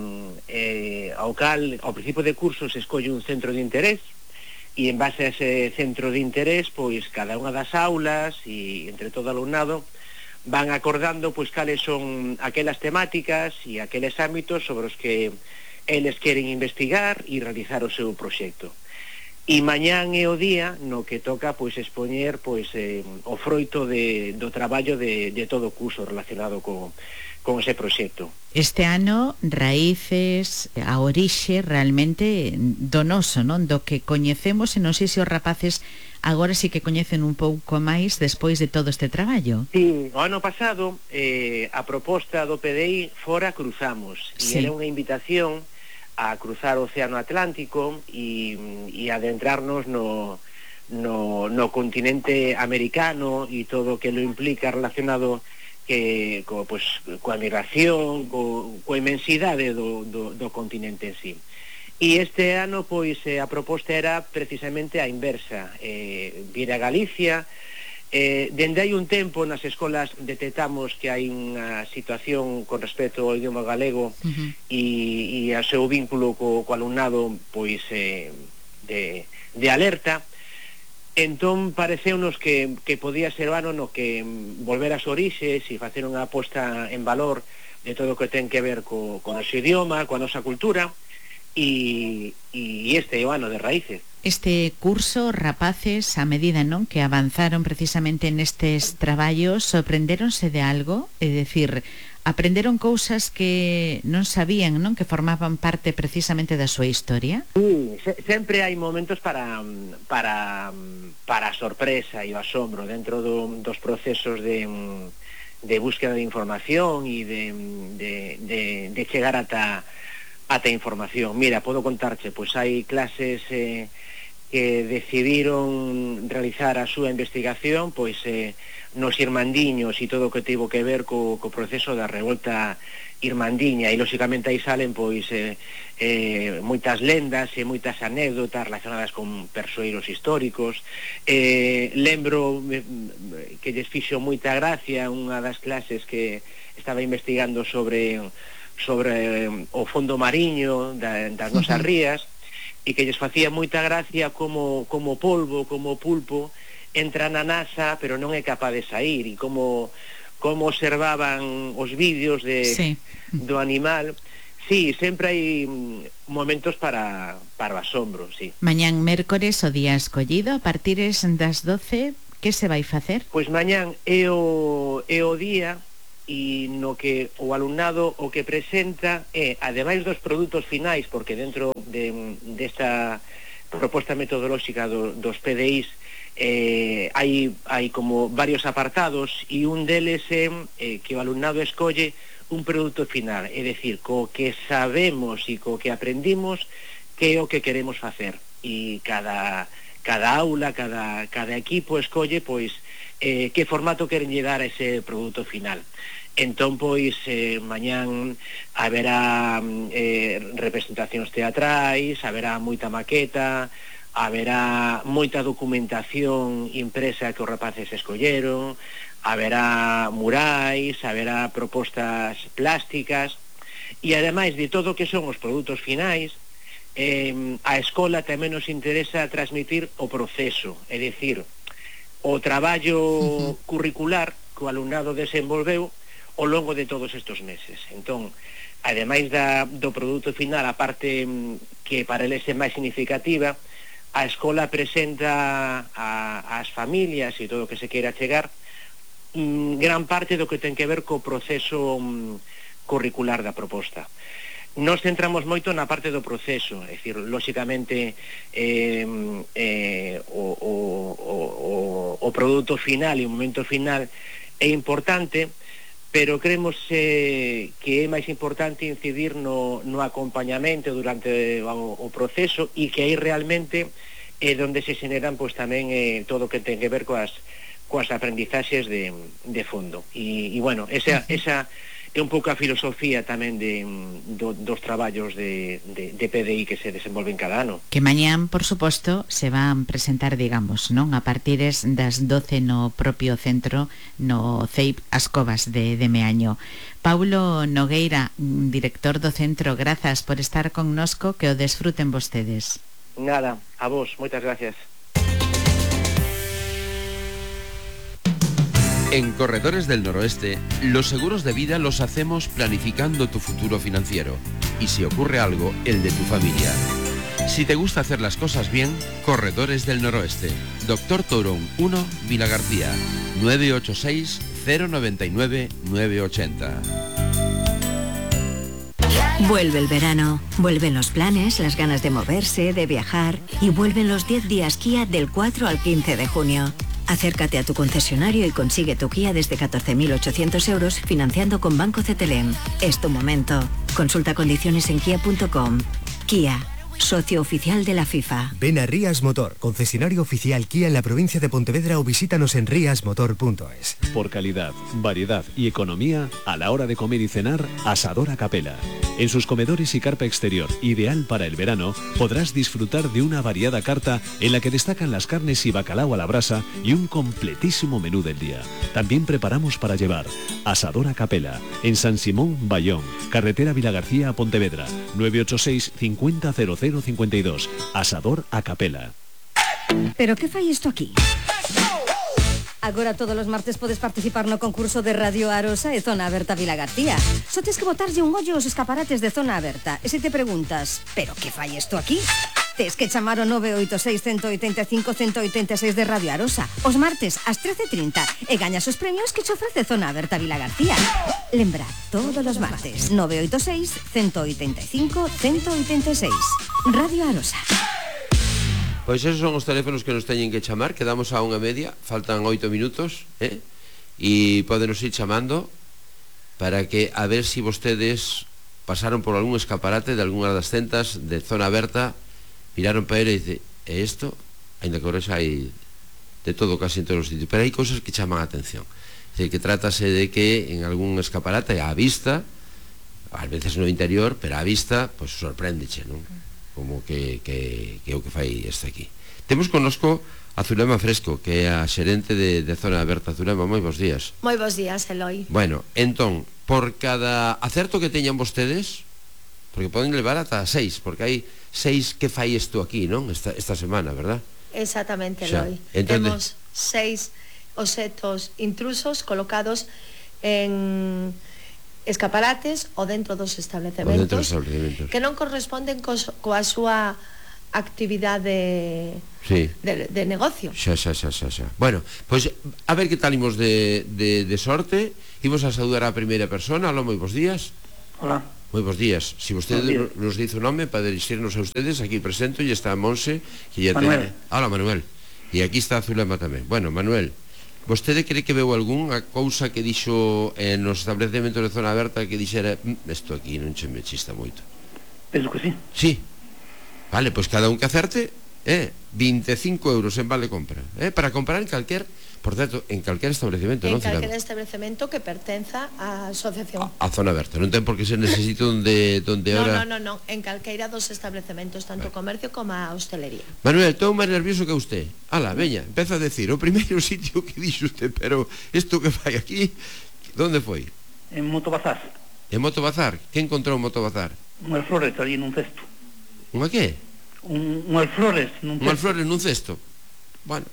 eh, ao cal, ao principio de curso se escolle un centro de interés e en base a ese centro de interés, pois cada unha das aulas e entre todo o alumnado van acordando pois cales son aquelas temáticas e aqueles ámbitos sobre os que eles queren investigar e realizar o seu proxecto. E mañán é o día no que toca pois expoñer pois eh, o froito de, do traballo de, de todo o curso relacionado co, con ese proxecto. Este ano, raíces, a orixe realmente do noso, non? Do que coñecemos, e non sei se os rapaces agora sí que coñecen un pouco máis despois de todo este traballo. Sí, o ano pasado eh, a proposta do P D I fora Cruzamos, e sí. Era unha invitación a cruzar o Océano Atlántico e, e adentrarnos no, no, no continente americano e todo o que lo implica relacionado que co, pues, coa migración, co, coa inmensidade do, do, do continente en sí. E este ano, pois, eh, a proposta era precisamente a inversa, eh, vir a Galicia. Eh, dende hai un tempo nas escolas detectamos que hai unha situación con respecto ao idioma galego uh-huh. e, e ao seu vínculo co, co alumnado pois eh, de, de alerta. Entón pareceunos que, que podía ser o ano no que volver ás orixes e facer unha aposta en valor de todo o que ten que ver co, co noso idioma, coa nosa cultura e, e este é o ano de raíces. Este curso, rapaces, a medida, non, que avanzaron precisamente nestes traballos, sorprendéronse de algo? É dicir, aprenderon cousas que non sabían, non, que formaban parte precisamente da súa historia? Sí, se, sempre hai momentos para para para a sorpresa e o asombro dentro do, dos procesos de de búsqueda de información e de de de de chegar ata ata información. Mira, podo contarche, pois hai clases eh, que decidiron realizar a súa investigación pois eh, nos irmandiños e todo o que tivo que ver co, co proceso da revolta irmandiña e lóxicamente aí salen pois eh, eh, moitas lendas e moitas anécdotas relacionadas con persoeiros históricos. Eh, lembro eh, que lles fixo moita gracia unha das clases que estaba investigando sobre sobre eh, o fondo mariño da, das nosas uh-huh. rías, e que lles facía moita gracia como, como polvo, como pulpo, entra na nasa, pero non é capaz de sair, e como, como observaban os vídeos de, sí. do animal. Sí, sempre hai momentos para, para o asombro, sí. Mañán mércores o día escollido, a partir das doce, que se vai facer? Pois mañán é o, é o día e no que o alumnado o que presenta é, ademais dos produtos finais, porque dentro de, desta proposta metodolóxica do, dos P D Is eh, hai, hai como varios apartados, e un deles é eh, que o alumnado escolle un produto final, é dicir, co que sabemos e co que aprendimos que é o que queremos facer, e cada, cada aula, cada, cada equipo escolle pois eh, que formato queren lle dar a ese produto final. Entón, pois, eh, mañán haberá eh, representacións teatrais, haberá moita maqueta, haberá moita documentación impresa que os rapaces escolleron, haberá murais, haberá propostas plásticas, e ademais de todo o que son os produtos finais, eh, a escola tamén nos interesa transmitir o proceso, é dicir, o traballo uh-huh. curricular que o alumnado desenvolveu ao longo de todos estes meses. Entón, ademais da, do produto final, a parte que para eles é máis significativa, a escola presenta a, as familias e todo o que se queira chegar gran parte do que ten que ver co proceso um, curricular da proposta. Nos centramos moito na parte do proceso, é dicir, lóxicamente eh, eh, o, o, o, o produto final e o momento final é importante, pero creemos eh, que é máis importante incidir no, no acompañamento durante o, o proceso, e que aí realmente é onde se generan pois tamén eh, todo o que ten que ver coas coas aprendizaxes de, de fondo. E, e bueno, esa, esa é un pouco a filosofía tamén de, do, dos traballos de, de, de P D I que se desenvolven cada ano. Que mañán, por suposto, se van presentar, digamos, non? A partires das doce no propio centro, no C E I P As Covas de, de Meaño. Paulo Nogueira, director do centro, grazas por estar connosco, que o desfruten vostedes. Nada, a vos, moitas gracias. En Corredores del Noroeste, los seguros de vida los hacemos planificando tu futuro financiero y, si ocurre algo, el de tu familia. Si te gusta hacer las cosas bien, Corredores del Noroeste. Doctor Torón uno, Vila García, nueve ocho seis, cero nueve nueve, nueve ocho cero. Vuelve el verano, vuelven los planes, las ganas de moverse, de viajar, y vuelven los diez días Kia del cuatro al quince de junio. Acércate a tu concesionario y consigue tu Kia desde catorce mil ochocientos euros financiando con Banco C T L E M. Es tu momento. Consulta condiciones en kia punto com. Kia, socio oficial de la FIFA. Ven a Rías Motor, concesionario oficial Kia en la provincia de Pontevedra, o visítanos en rias motor punto es. Por calidad, variedad y economía, a la hora de comer y cenar, Asador a Capela. En sus comedores y carpa exterior, ideal para el verano, podrás disfrutar de una variada carta en la que destacan las carnes y bacalao a la brasa y un completísimo menú del día. También preparamos para llevar. Asador a Capela, en San Simón, Bayón, carretera Vilagarcía a Pontevedra, nueve ocho seis, cincuenta, cero cero cincuenta y dos. Asador a Capela. ¿Pero qué fai isto aquí? Agora todos os martes podes participar no concurso de Radio Arosa e Zona Aberta Vila García. Só tes que botarlle un ollo aos escaparates de Zona Aberta. E se te preguntas, pero que fai isto aquí? Tes que chamar o nove oito seis, uno oito cinco, uno oito seis de Radio Arosa os martes ás trece e trinta e gañas os premios que che ofrece Zona Aberta Vila García. Lembra, todos os martes, nove oito seis, uno oito cinco, uno oito seis. Radio Arosa. Pois esos son os teléfonos que nos teñen que chamar. Quedamos a unha media, faltan oito minutos, eh? E podenos ir chamando para que a ver si vostedes pasaron por algún escaparate de algunha das centas de Zona Aberta, miraron para ele e dice, e isto, ainda que ahora xa hai de todo casi en todos os sitios, pero hai cousas que chaman a atención. É dicir, que trátase de que en algún escaparate á vista, ás veces no interior, pero á vista, pois sorpréndeche, non? Como que, que, que é o que fai este aquí. Temos connosco a Zulema Fresco, que é a xerente de, de Zona Aberta. Zulema, moi bons días. Moi bons días, Eloi. Bueno, entón, por cada acerto que teñan vostedes, porque poden levar ata seis, porque hai seis que fai isto aquí, non? Esta, esta semana, verdad? Exactamente, Xa, Eloi. entende? Temos seis obxetos intrusos colocados en escaparates ou dentro dos estabelecementos, O dentro dos estabelecementos. que non corresponden cos, coa súa actividade Sí. de, de negocio. Xa, xa, xa, xa, xa. Bueno, pois a ver que tal imos de, de, de sorte. Imos a saudar a primeira persona. Aló, moi bons días. Hola. Moi bons días. Si vostede Buenos días. nos dice o nome para dirixirnos a ustedes, aquí presento e está Monse, que ya Manuel. ten... Hola, Manuel. E aquí está Zulema tamén. Bueno, Manuel, vostede cree que veu algunha cousa que dixo eh, nos establecementos de Zona Aberta que dixera isto aquí non che me chista moito? Penso que sí. Sí. Vale, pois cada un que acerte eh, veinticinco euros en vale compra, eh, para comprar en calquer, por certo, en calquer establecemento, En non, Zulema? calquer establecemento que pertenza á asociación. A Zona Aberta, non ten por que ser necesito donde, donde No, ahora... no, no, no, en calqueira dos estabelecementos, tanto comercio como a hostelería. Manuel, estou máis nervioso que usted. Ala, veña, empeza a decir o primeiro sitio que dixo usted, pero isto que fai aquí, onde foi? En Motobazar. En Motobazar? Que encontrou en Motobazar? Unhas flores ali nun cesto. Unha que? Un, unhas flores nun cesto. Unhas flores nun cesto. Bueno,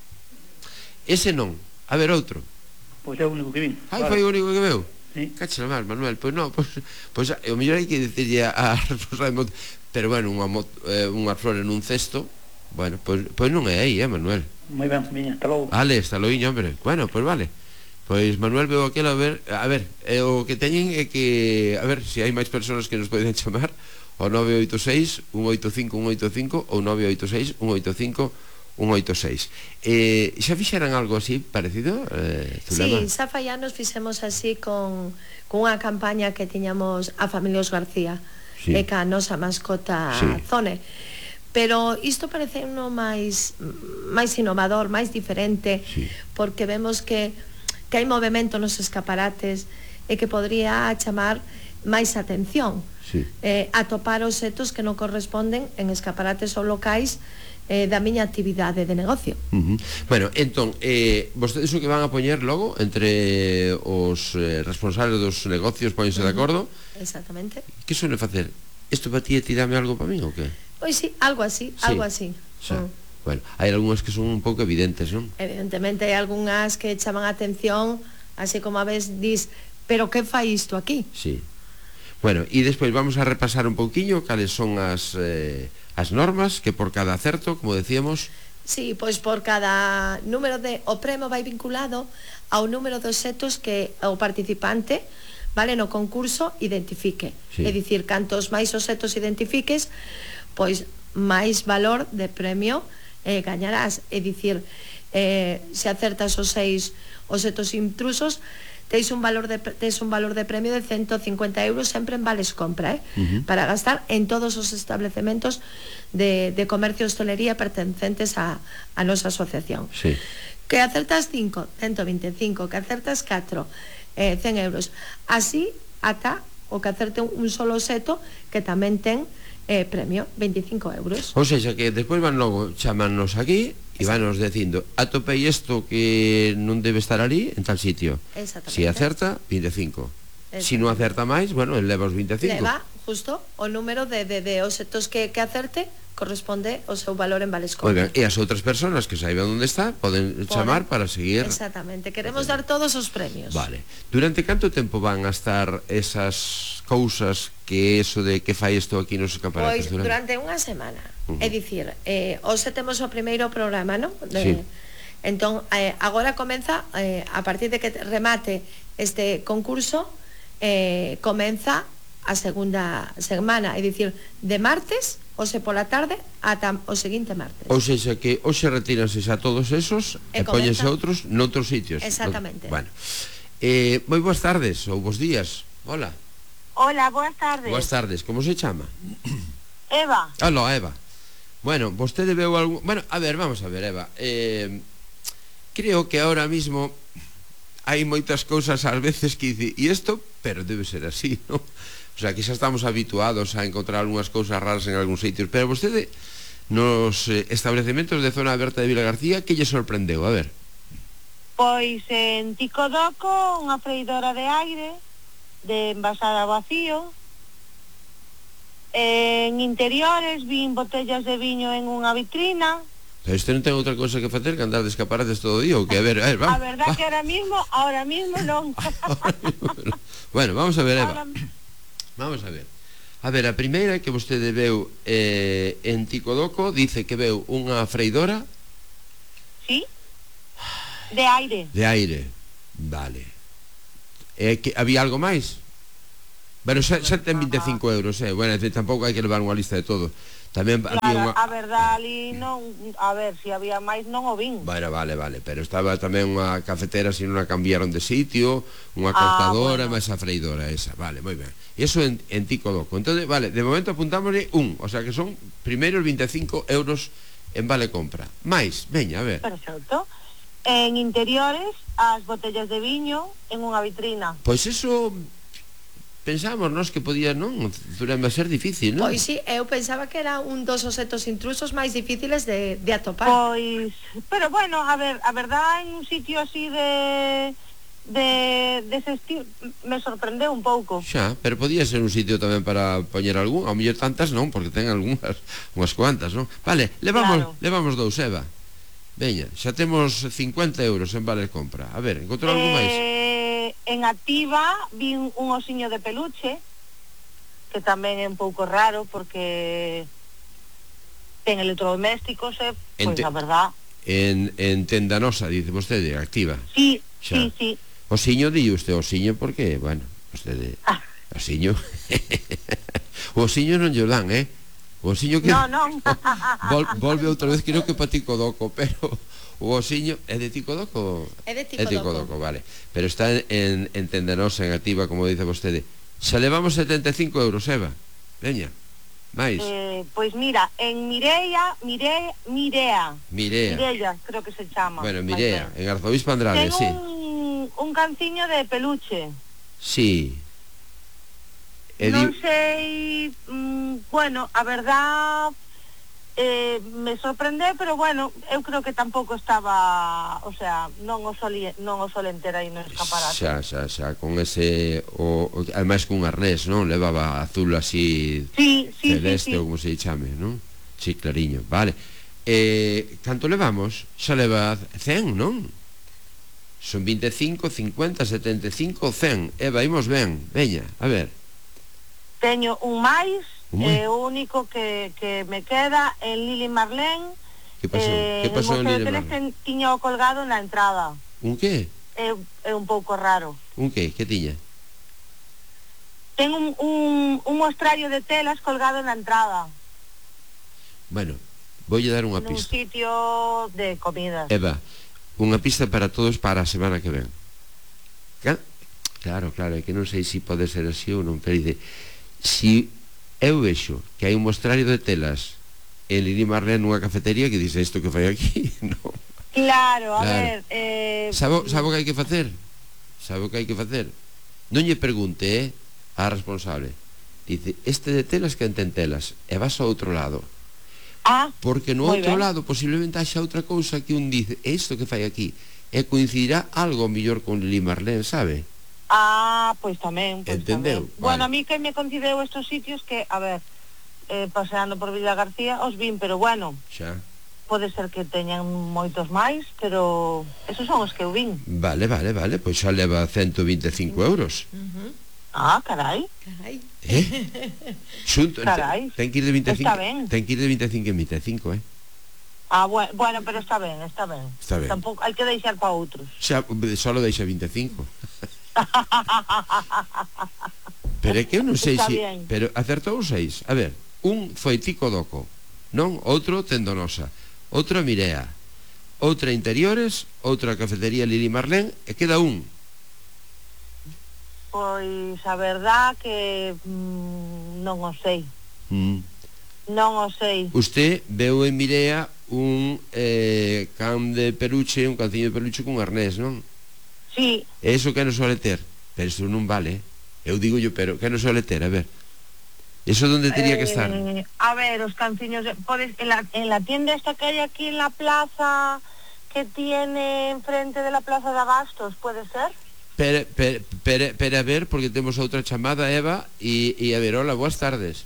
ese non. A ver, outro. Pois é o único que vin. Ai, foi o único que veu? Sí. Cacha mal, Manuel. Pois non, pois, pois o mellor hai que dicirlle a responsable de moto. Pero bueno, unha, eh, unhas flores nun cesto. Bueno, pois, pois non é aí, eh, Manuel. Moi ben, viña, hasta logo. Vale, hasta logo, hombre. Bueno, pois vale. Pois Manuel veo aquilo, a ver, a ver, eh, o que teñen é que, a ver, se hai máis persoas que nos poden chamar, o nove oito seis, un oito cinco, un oito cinco ou nove oito seis, un oito cinco, un oito seis. Eh, xa fixeran algo así parecido, eh, Zulema? Sí, xa fai anos fixemos así con, con unha campaña que tiñamos a Familios García, sí. e ca nosa mascota Sí. Zone. Pero isto parece uno máis máis innovador, máis diferente, sí. porque vemos que, que hai movimento nos escaparates e que podría chamar máis atención. Sí. Eh, atopar os setos que non corresponden en escaparates ou locais eh, da miña actividade de negocio. Uh -huh. Bueno, entón, eh, vostedes o que van a poñer logo entre os eh, responsables dos negocios, póñense uh -huh. de acordo. Exactamente. Que suele facer? Isto para ti é tirame algo para min ou que? Pois sí, algo así, Sí. algo así. Xa. Mm. Bueno, hai algunhas que son un pouco evidentes, non? Evidentemente hai algunhas que chaman a atención, así como a vez dis, pero que fai isto aquí? Sí. Bueno, e despois vamos a repasar un pouquiño cales son as, eh, as normas que por cada acerto, como decíamos... Sí, pois por cada número de... O premio vai vinculado ao número de setos que o participante, vale, no concurso identifique. Sí. É dicir, cantos máis os setos identifiques, pois máis valor de premio eh, gañarás. É dicir, eh, se acertas os seis os setos intrusos, teis un valor de tes un valor de premio de ciento cincuenta euros sempre en vales compra, eh? Uh-huh. Para gastar en todos os establecementos de, de comercio e hostelería pertencentes a, a nosa asociación. Sí. Que acertas cinco, ciento veinticinco, que acertas catro, eh, cen euros. Así ata o que acerte un, un solo seto que tamén ten eh, premio, veinticinco euros. Ou seja, que despois van logo chamarnos aquí e vanos dicindo, atopei isto que non debe estar ali en tal sitio. Exactamente. Si acerta, veinticinco. Si non acerta máis, bueno, el leva os veinticinco. Leva justo o número de, de, de os setos que, que acerte corresponde ao seu valor en vales compra. Oigan, e as outras persoas que saiban onde está poden chamar para seguir. Exactamente, queremos dar todos os premios. Vale. Durante canto tempo van a estar esas cousas que eso de que fai isto aquí nos escaparates? Pois durante unha semana. Uh -huh. É dicir, eh, hoxe temos o primeiro programa, non? De, Sí. Entón, eh, agora comeza, eh, a partir de que remate este concurso, eh, comeza a segunda semana, é dicir, de martes, hoxe pola tarde, ata o seguinte martes. Ou seja, que hoxe retíranse xa todos esos e, E póñense comeza- outros noutros sitios. Exactamente. No, bueno. Eh, moi boas tardes ou bos días. Hola. Hola, boas tardes. Boas tardes. Como se chama? Eva. Aló, Eva. Bueno, vostede veu algún... Bueno, a ver, vamos a ver, Eva. Eh, creo que ahora mismo hai moitas cousas ás veces que dice, e isto, pero debe ser así, ¿no? O sea, que xa estamos habituados a encontrar algunhas cousas raras en algúns sitios, pero vostede nos eh, establecementos de zona aberta de Vilagarcía, que lle sorprendeu? A ver. Pois en Ticodoco, unha freidora de aire de envasada a vacío. En interiores vin botellas de viño en unha vitrina. Pero este non ten outra cosa que facer que andar de escaparates todo o día, ou que, a ver, a ver, vamos. A verdad que ahora mismo, ahora mismo non. Bueno, vamos a ver, Eva. Ahora... Vamos a ver. A ver, a primeira que vostede veu eh, en Ticodoco, dice que veu unha freidora. Sí. De aire. De aire. Vale. Eh, que, había algo máis? Bueno, xa, xa ten vinte e cinco euros, eh. Bueno, tampouco hai que levar unha lista de todo. Tamén claro, había unha... a verdade ali non, a ver, se si había máis non o vin. Bueno, vale, vale, pero estaba tamén unha cafetera, se non a cambiaron de sitio, unha cortadora, ah, bueno. máis a freidora esa, vale, moi ben. E iso en, en Ticodoco. Entonces, vale, de momento apuntámosle un, o sea que son primeiros vinte e cinco euros en vale compra. Mais, veña, a ver. Perfecto. En interiores, as botellas de viño en unha vitrina. Pois eso... Pensamos nos que podía, non? Durante a ser difícil, non? Pois sí, eu pensaba que era un dos obxectos intrusos máis difíciles de, de atopar. Pois, pero bueno, a ver, a verdad en un sitio así de de dese estilo me sorprendeu un pouco. Xa, pero podía ser un sitio tamén para poñer algún, ao mellor tantas non, porque ten algunhas, unhas cuantas, non? Vale, levamos, claro. levamos dous, Eva. Veña, xa temos cincuenta euros en vale compra. A ver, encontrou eh... algo máis? En Activa vi un osiño de peluche, que tamén é un pouco raro porque ten electrodomésticos, eh, pois a verdad. En, en tenda nosa, dice vostede, Activa. Sí, xa. sí, sí. Osiño, di usted osiño porque, bueno, vostede, ah. osiño. O osiño non lle dan, eh? O osiño que... No, non. Vol, volve outra vez, creo que para Ticodoco, pero... O osiño é de Ticodoco? É de Ticodoco. É de Ticodoco, vale. Pero está en, en Tendenosa, en Activa, como dice vostede. Xa levamos setenta e cinco euros, Eva. Veña, máis. Eh, pois mira, en Mireia, Mire, Mirea. Mirea. Mireia, creo que se chama. Bueno, Mirea, en Arzobispo Andrade, ten sí. Ten un, un canciño de peluche. Sí. E non di... sei, mm, bueno, a verdad... Eh, me sorprendeu, pero bueno, eu creo que tampouco estaba, o sea, non o solí, non o solen ter aí no escaparate. Xa, xa, xa, con ese o, o ademais con un arnés, non? Levaba azul así sí, sí, celeste, sí, sí. ou como se chame, non? Sí, clariño, vale. Eh, canto levamos? Xa leva cen, non? Son vinte e cinco, cincuenta, setenta e cinco, cen. Eva, imos ben, veña, a ver. Teño un máis. É eh, o único que, que me queda en Lili Marlene. Que pasou? Eh, que pasou en Lili Marlene? Tiña o colgado na entrada. Un que? É, é un pouco raro. Un que? Que tiña? Ten un, un, un mostrario de telas colgado na entrada. Bueno, voulle dar unha Nun pista. Un sitio de comidas. Eva, unha pista para todos para a semana que ven. Claro, claro, é que non sei se si pode ser así ou non, pero dice, si eu vexo que hai un mostrario de telas en Lili Marlene nunha cafetería, que dice isto que fai aquí, no. Claro, a claro. ver eh... Sabo, sabo que hai que facer? Sabo que hai que facer? Non lle pregunte, eh, a responsable. Dice, este de telas que ten telas, e vas ao outro lado. Ah, porque no outro ben. lado posiblemente haxa outra cousa que un dice, isto que fai aquí, e coincidirá algo mellor con Lili Marlene, sabe? Ah, pois tamén, pois entendeu? Tamén. Bueno, a mí que me concideu estos sitios que, a ver, eh, paseando por Villa García os vin, pero bueno, xa. Pode ser que teñan moitos máis, pero esos son os que eu vin. Vale, vale, vale, pois xa leva ciento vinte e cinco euros. Uh-huh. Ah, carai. Carai. Eh? Xunto, carai. Ten que ir de vinte e cinco, está ben. Ten que ir de vinte e cinco en vinte e cinco, eh? Ah, bueno, bueno, pero está ben, está ben. Está ben. Tampouco hai que deixar para outros. Xa, solo deixa vinte e cinco. Pero é que eu non sei se si, pero acertou os seis. A ver, un foi Ticodoco, non? Outro Tendonosa, outro Mirea, outra Interiores, outra cafetería Lili Marlene, e queda un. Pois a verdad que mm, non o sei. Mm. Non o sei. Usted veu en Mirea un eh, can de peluche, un canciño de peluche con arnés, non? Sí. Eso que non suele ter, pero iso non vale. Eu digo yo, pero que non suele ter, a ver. ¿Eso dónde tenía que estar? Eh, a ver, os canciños, de- podes, en, la, en la tienda esta que hay aquí en la plaza, que tiene enfrente de la plaza de Abastos, ¿puede ser? Pere, pere, pere, pere a ver, porque temos outra chamada, Eva, e, e a ver, hola, boas tardes.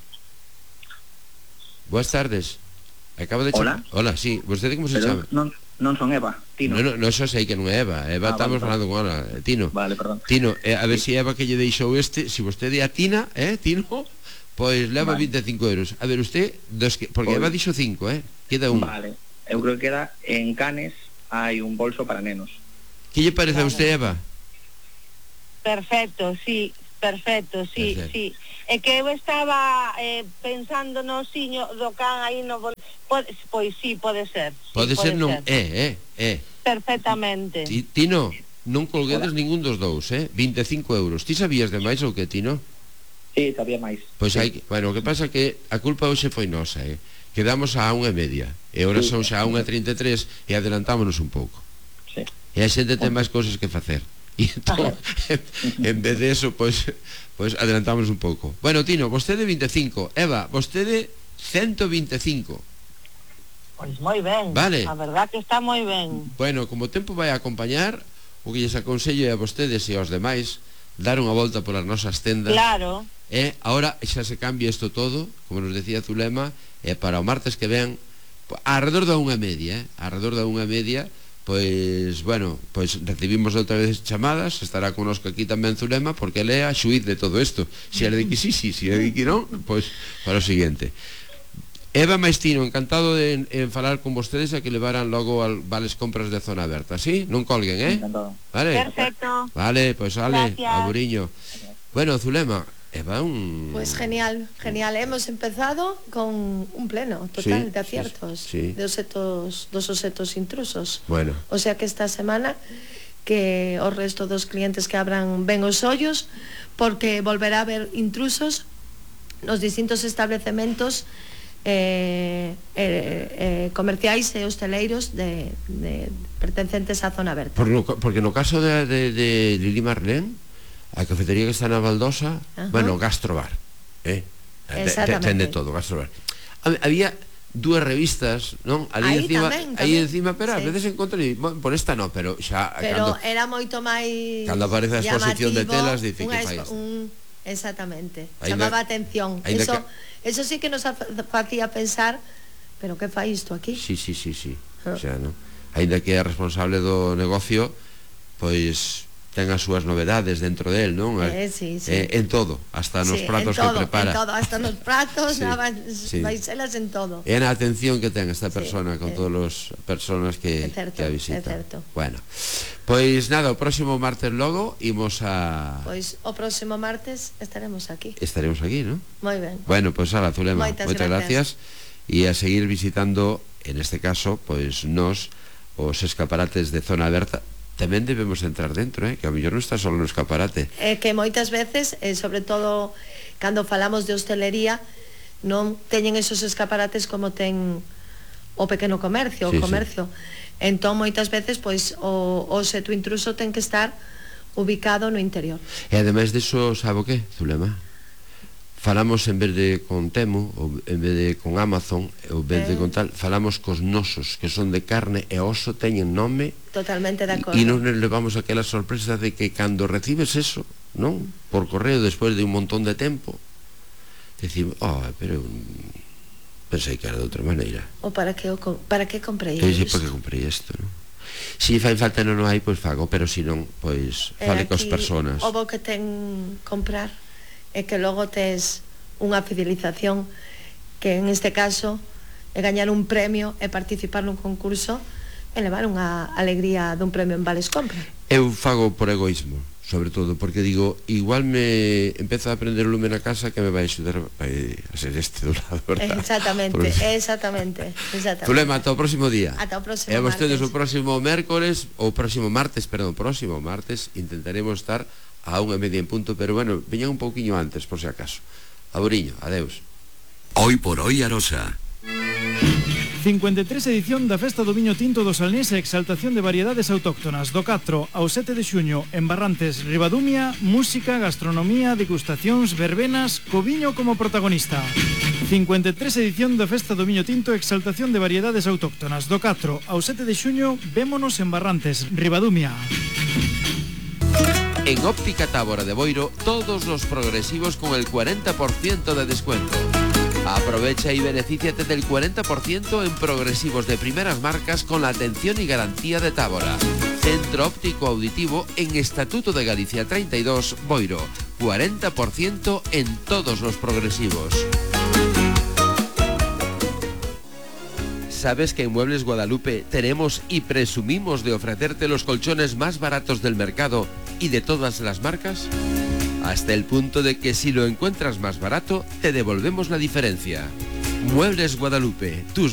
Boas tardes. Acabo de chamar. Hola, sí, vostede como se Pero chama? non, non son Eva, Tino. No, no, no, eso sei que non é Eva. Eva, Ah, estamos vale, falando con ela. Tino. Vale, perdón. Tino, eh, a ver se si Eva que lle deixou este, se si vostede a Tina, eh, Tino, pois leva Vale. vinte e cinco euros. A ver, usted, dos que, porque Pois- Eva dixo cinco, eh? Queda un. Vale, eu creo que queda en Canes hai un bolso para nenos. Que lle parece a usted, Eva? Perfecto, sí, perfecto, sí, Perfecto. sí. É que eu estaba eh, pensando no siño do can aí no bol... Pode, pois sí, pode ser. Sí, Pode ser non, é, é, é. Perfectamente. Ti- Tino, non colguedes ningún dos dous, eh? vinte e cinco euros. Ti sabías de máis ou que, Tino? Sí, sabía máis. Pois hai, que- bueno, o que pasa que a culpa hoxe foi nosa, eh? Quedamos a unha e media, e ahora Sí. son xa a unha e trinta e tres e adelantámonos un pouco. Sí. E a xente ten máis cousas que facer. E entón, en vez de eso, pois, pois adelantamos un pouco. Bueno, Tino, vostede vinte e cinco, Eva, vostede ciento vinte e cinco. Pois moi ben. Vale. A verdad que está moi ben. Bueno, como o tempo vai a acompañar, o que lles aconsello é a vostedes e aos demais dar unha volta polas nosas tendas. Claro. E agora xa se cambia isto todo, como nos decía Zulema, e para o martes que ven, po- alrededor da unha media, eh? alrededor da unha media, pois, bueno, pois recibimos outra vez chamadas, estará connosco aquí tamén Zulema, porque ele é a xuiz de todo isto. Se ele di que sí, sí, se ele di que non, pois para o seguinte. Eva Maestino, encantado de en falar con vostedes e que levaran logo al vales compras de zona aberta, ¿sí? Non colguen, eh? Encantado. Vale. Perfecto. Vale, pois vale, Gracias. aburiño. Bueno, Zulema, Eva un... Pues genial, genial. Hemos empezado con un pleno total Sí, de aciertos, sí, sí. de osetos, dos osetos intrusos. Bueno, O sea que esta semana que o resto dos clientes que abran ben os ollos, porque volverá a haber intrusos nos distintos establecementos eh, eh, eh, comerciais e hosteleiros de, de pertencentes á zona aberta. por no, porque no caso de, de, de Lili Marlén, a cafetería que está na Baldosa, Ajá. bueno, gastrobar, eh? Te- te- Exactamente. ten de todo, gastrobar. Hab- Había dúas revistas, non? Ali Aí encima, tamén, aí tamén. encima, pero a Sí. veces encontrei, bueno, por esta no, pero xa Pero cando, era moito máis cando aparece a exposición de llamativo, telas, dice que unha fai expo- isto. un, exactamente, Ainda- chamaba a atención. ainda Eso, que- eso sí que nos ha- facía pensar, pero que fai isto aquí? Sí, sí, sí, sí. Ah. O sea, no. Ainda que é responsable do negocio, pois ten as súas novedades dentro del, non? Eh, sí, sí. Eh, en todo, hasta nos Sí, pratos en todo, que prepara. en todo, hasta nos pratos, Sí, nada, sí. vaiselas en todo. É na atención que ten esta persona con eh, todas as personas que, é certo, que a é visitan. certo. Bueno, pois nada, o próximo martes logo imos a... Pois o próximo martes estaremos aquí. Estaremos aquí, ¿no? Moi ben. Bueno, pois ala, Zulema, Moitas moitas gracias. gracias e a seguir visitando, en este caso, pois nos os escaparates de zona aberta. Tamén debemos entrar dentro, eh? Que a mellor non está solo no escaparate. É que moitas veces, eh, sobre todo cando falamos de hostelería, non teñen esos escaparates como ten o pequeno comercio, Sí, o sí. comercio. Entón moitas veces pois o, o seto intruso ten que estar ubicado no interior. E ademais deso, sabe o que, Zulema? Falamos en vez de con Temu, ou en vez de con Amazon, ou en vez de Eh. con tal, falamos cos nosos, que son de carne e oso, teñen nome, Totalmente de acordo. e non nos levamos aquela sorpresa de que cando recibes eso, non? Por correo, despois de un montón de tempo, decimos, oh, pero mm, pensei que era de outra maneira. O para que o co- para que comprei Eu dixen, isto? para que comprei isto, non? Si fai falta e non o hai, pois fago, pero si non, pois Eh, fale cos aquí personas. O bo que ten comprar é que logo tes unha fidelización que en este caso é gañar un premio e participar nun concurso e levar unha alegría dun premio en Vales Compra. Eu fago por egoísmo, sobre todo, porque digo, igual me empeza a aprender o lume na casa que me vai axudar vai a ser este do lado, verdad? Exactamente, Por eso. exactamente, exactamente. Zulema, ata o próximo día. Ata o próximo E vostedes martes. o próximo mércoles, ou próximo martes, perdón, próximo martes, intentaremos estar a unha media en punto, pero bueno, veñan un pouquiño antes, por si acaso. Aburiño, adeus. Hoy por hoy Arosa. cincuenta e tres edición da Festa do Viño Tinto do Salnés e exaltación de variedades autóctonas do catro ao sete de xuño en Barrantes, Ribadumia, música, gastronomía, degustacións, verbenas, co viño como protagonista. cincuenta e tres edición da Festa do Viño Tinto e exaltación de variedades autóctonas do catro ao sete de xuño, vémonos en Barrantes, Ribadumia. En Óptica Tábora de Boiro, todos los progresivos con el cuarenta por ciento de descuento. Aprovecha y benefíciate del cuarenta por ciento en progresivos de primeras marcas con la atención y garantía de Tábora. Centro Óptico Auditivo en Estatuto de Galicia treinta y dos, Boiro. cuarenta por ciento en todos los progresivos. ¿Sabes que en Muebles Guadalupe tenemos y presumimos de ofrecerte los colchones más baratos del mercado y de todas las marcas? Hasta el punto de que si lo encuentras más barato, te devolvemos la diferencia. Muebles Guadalupe, tus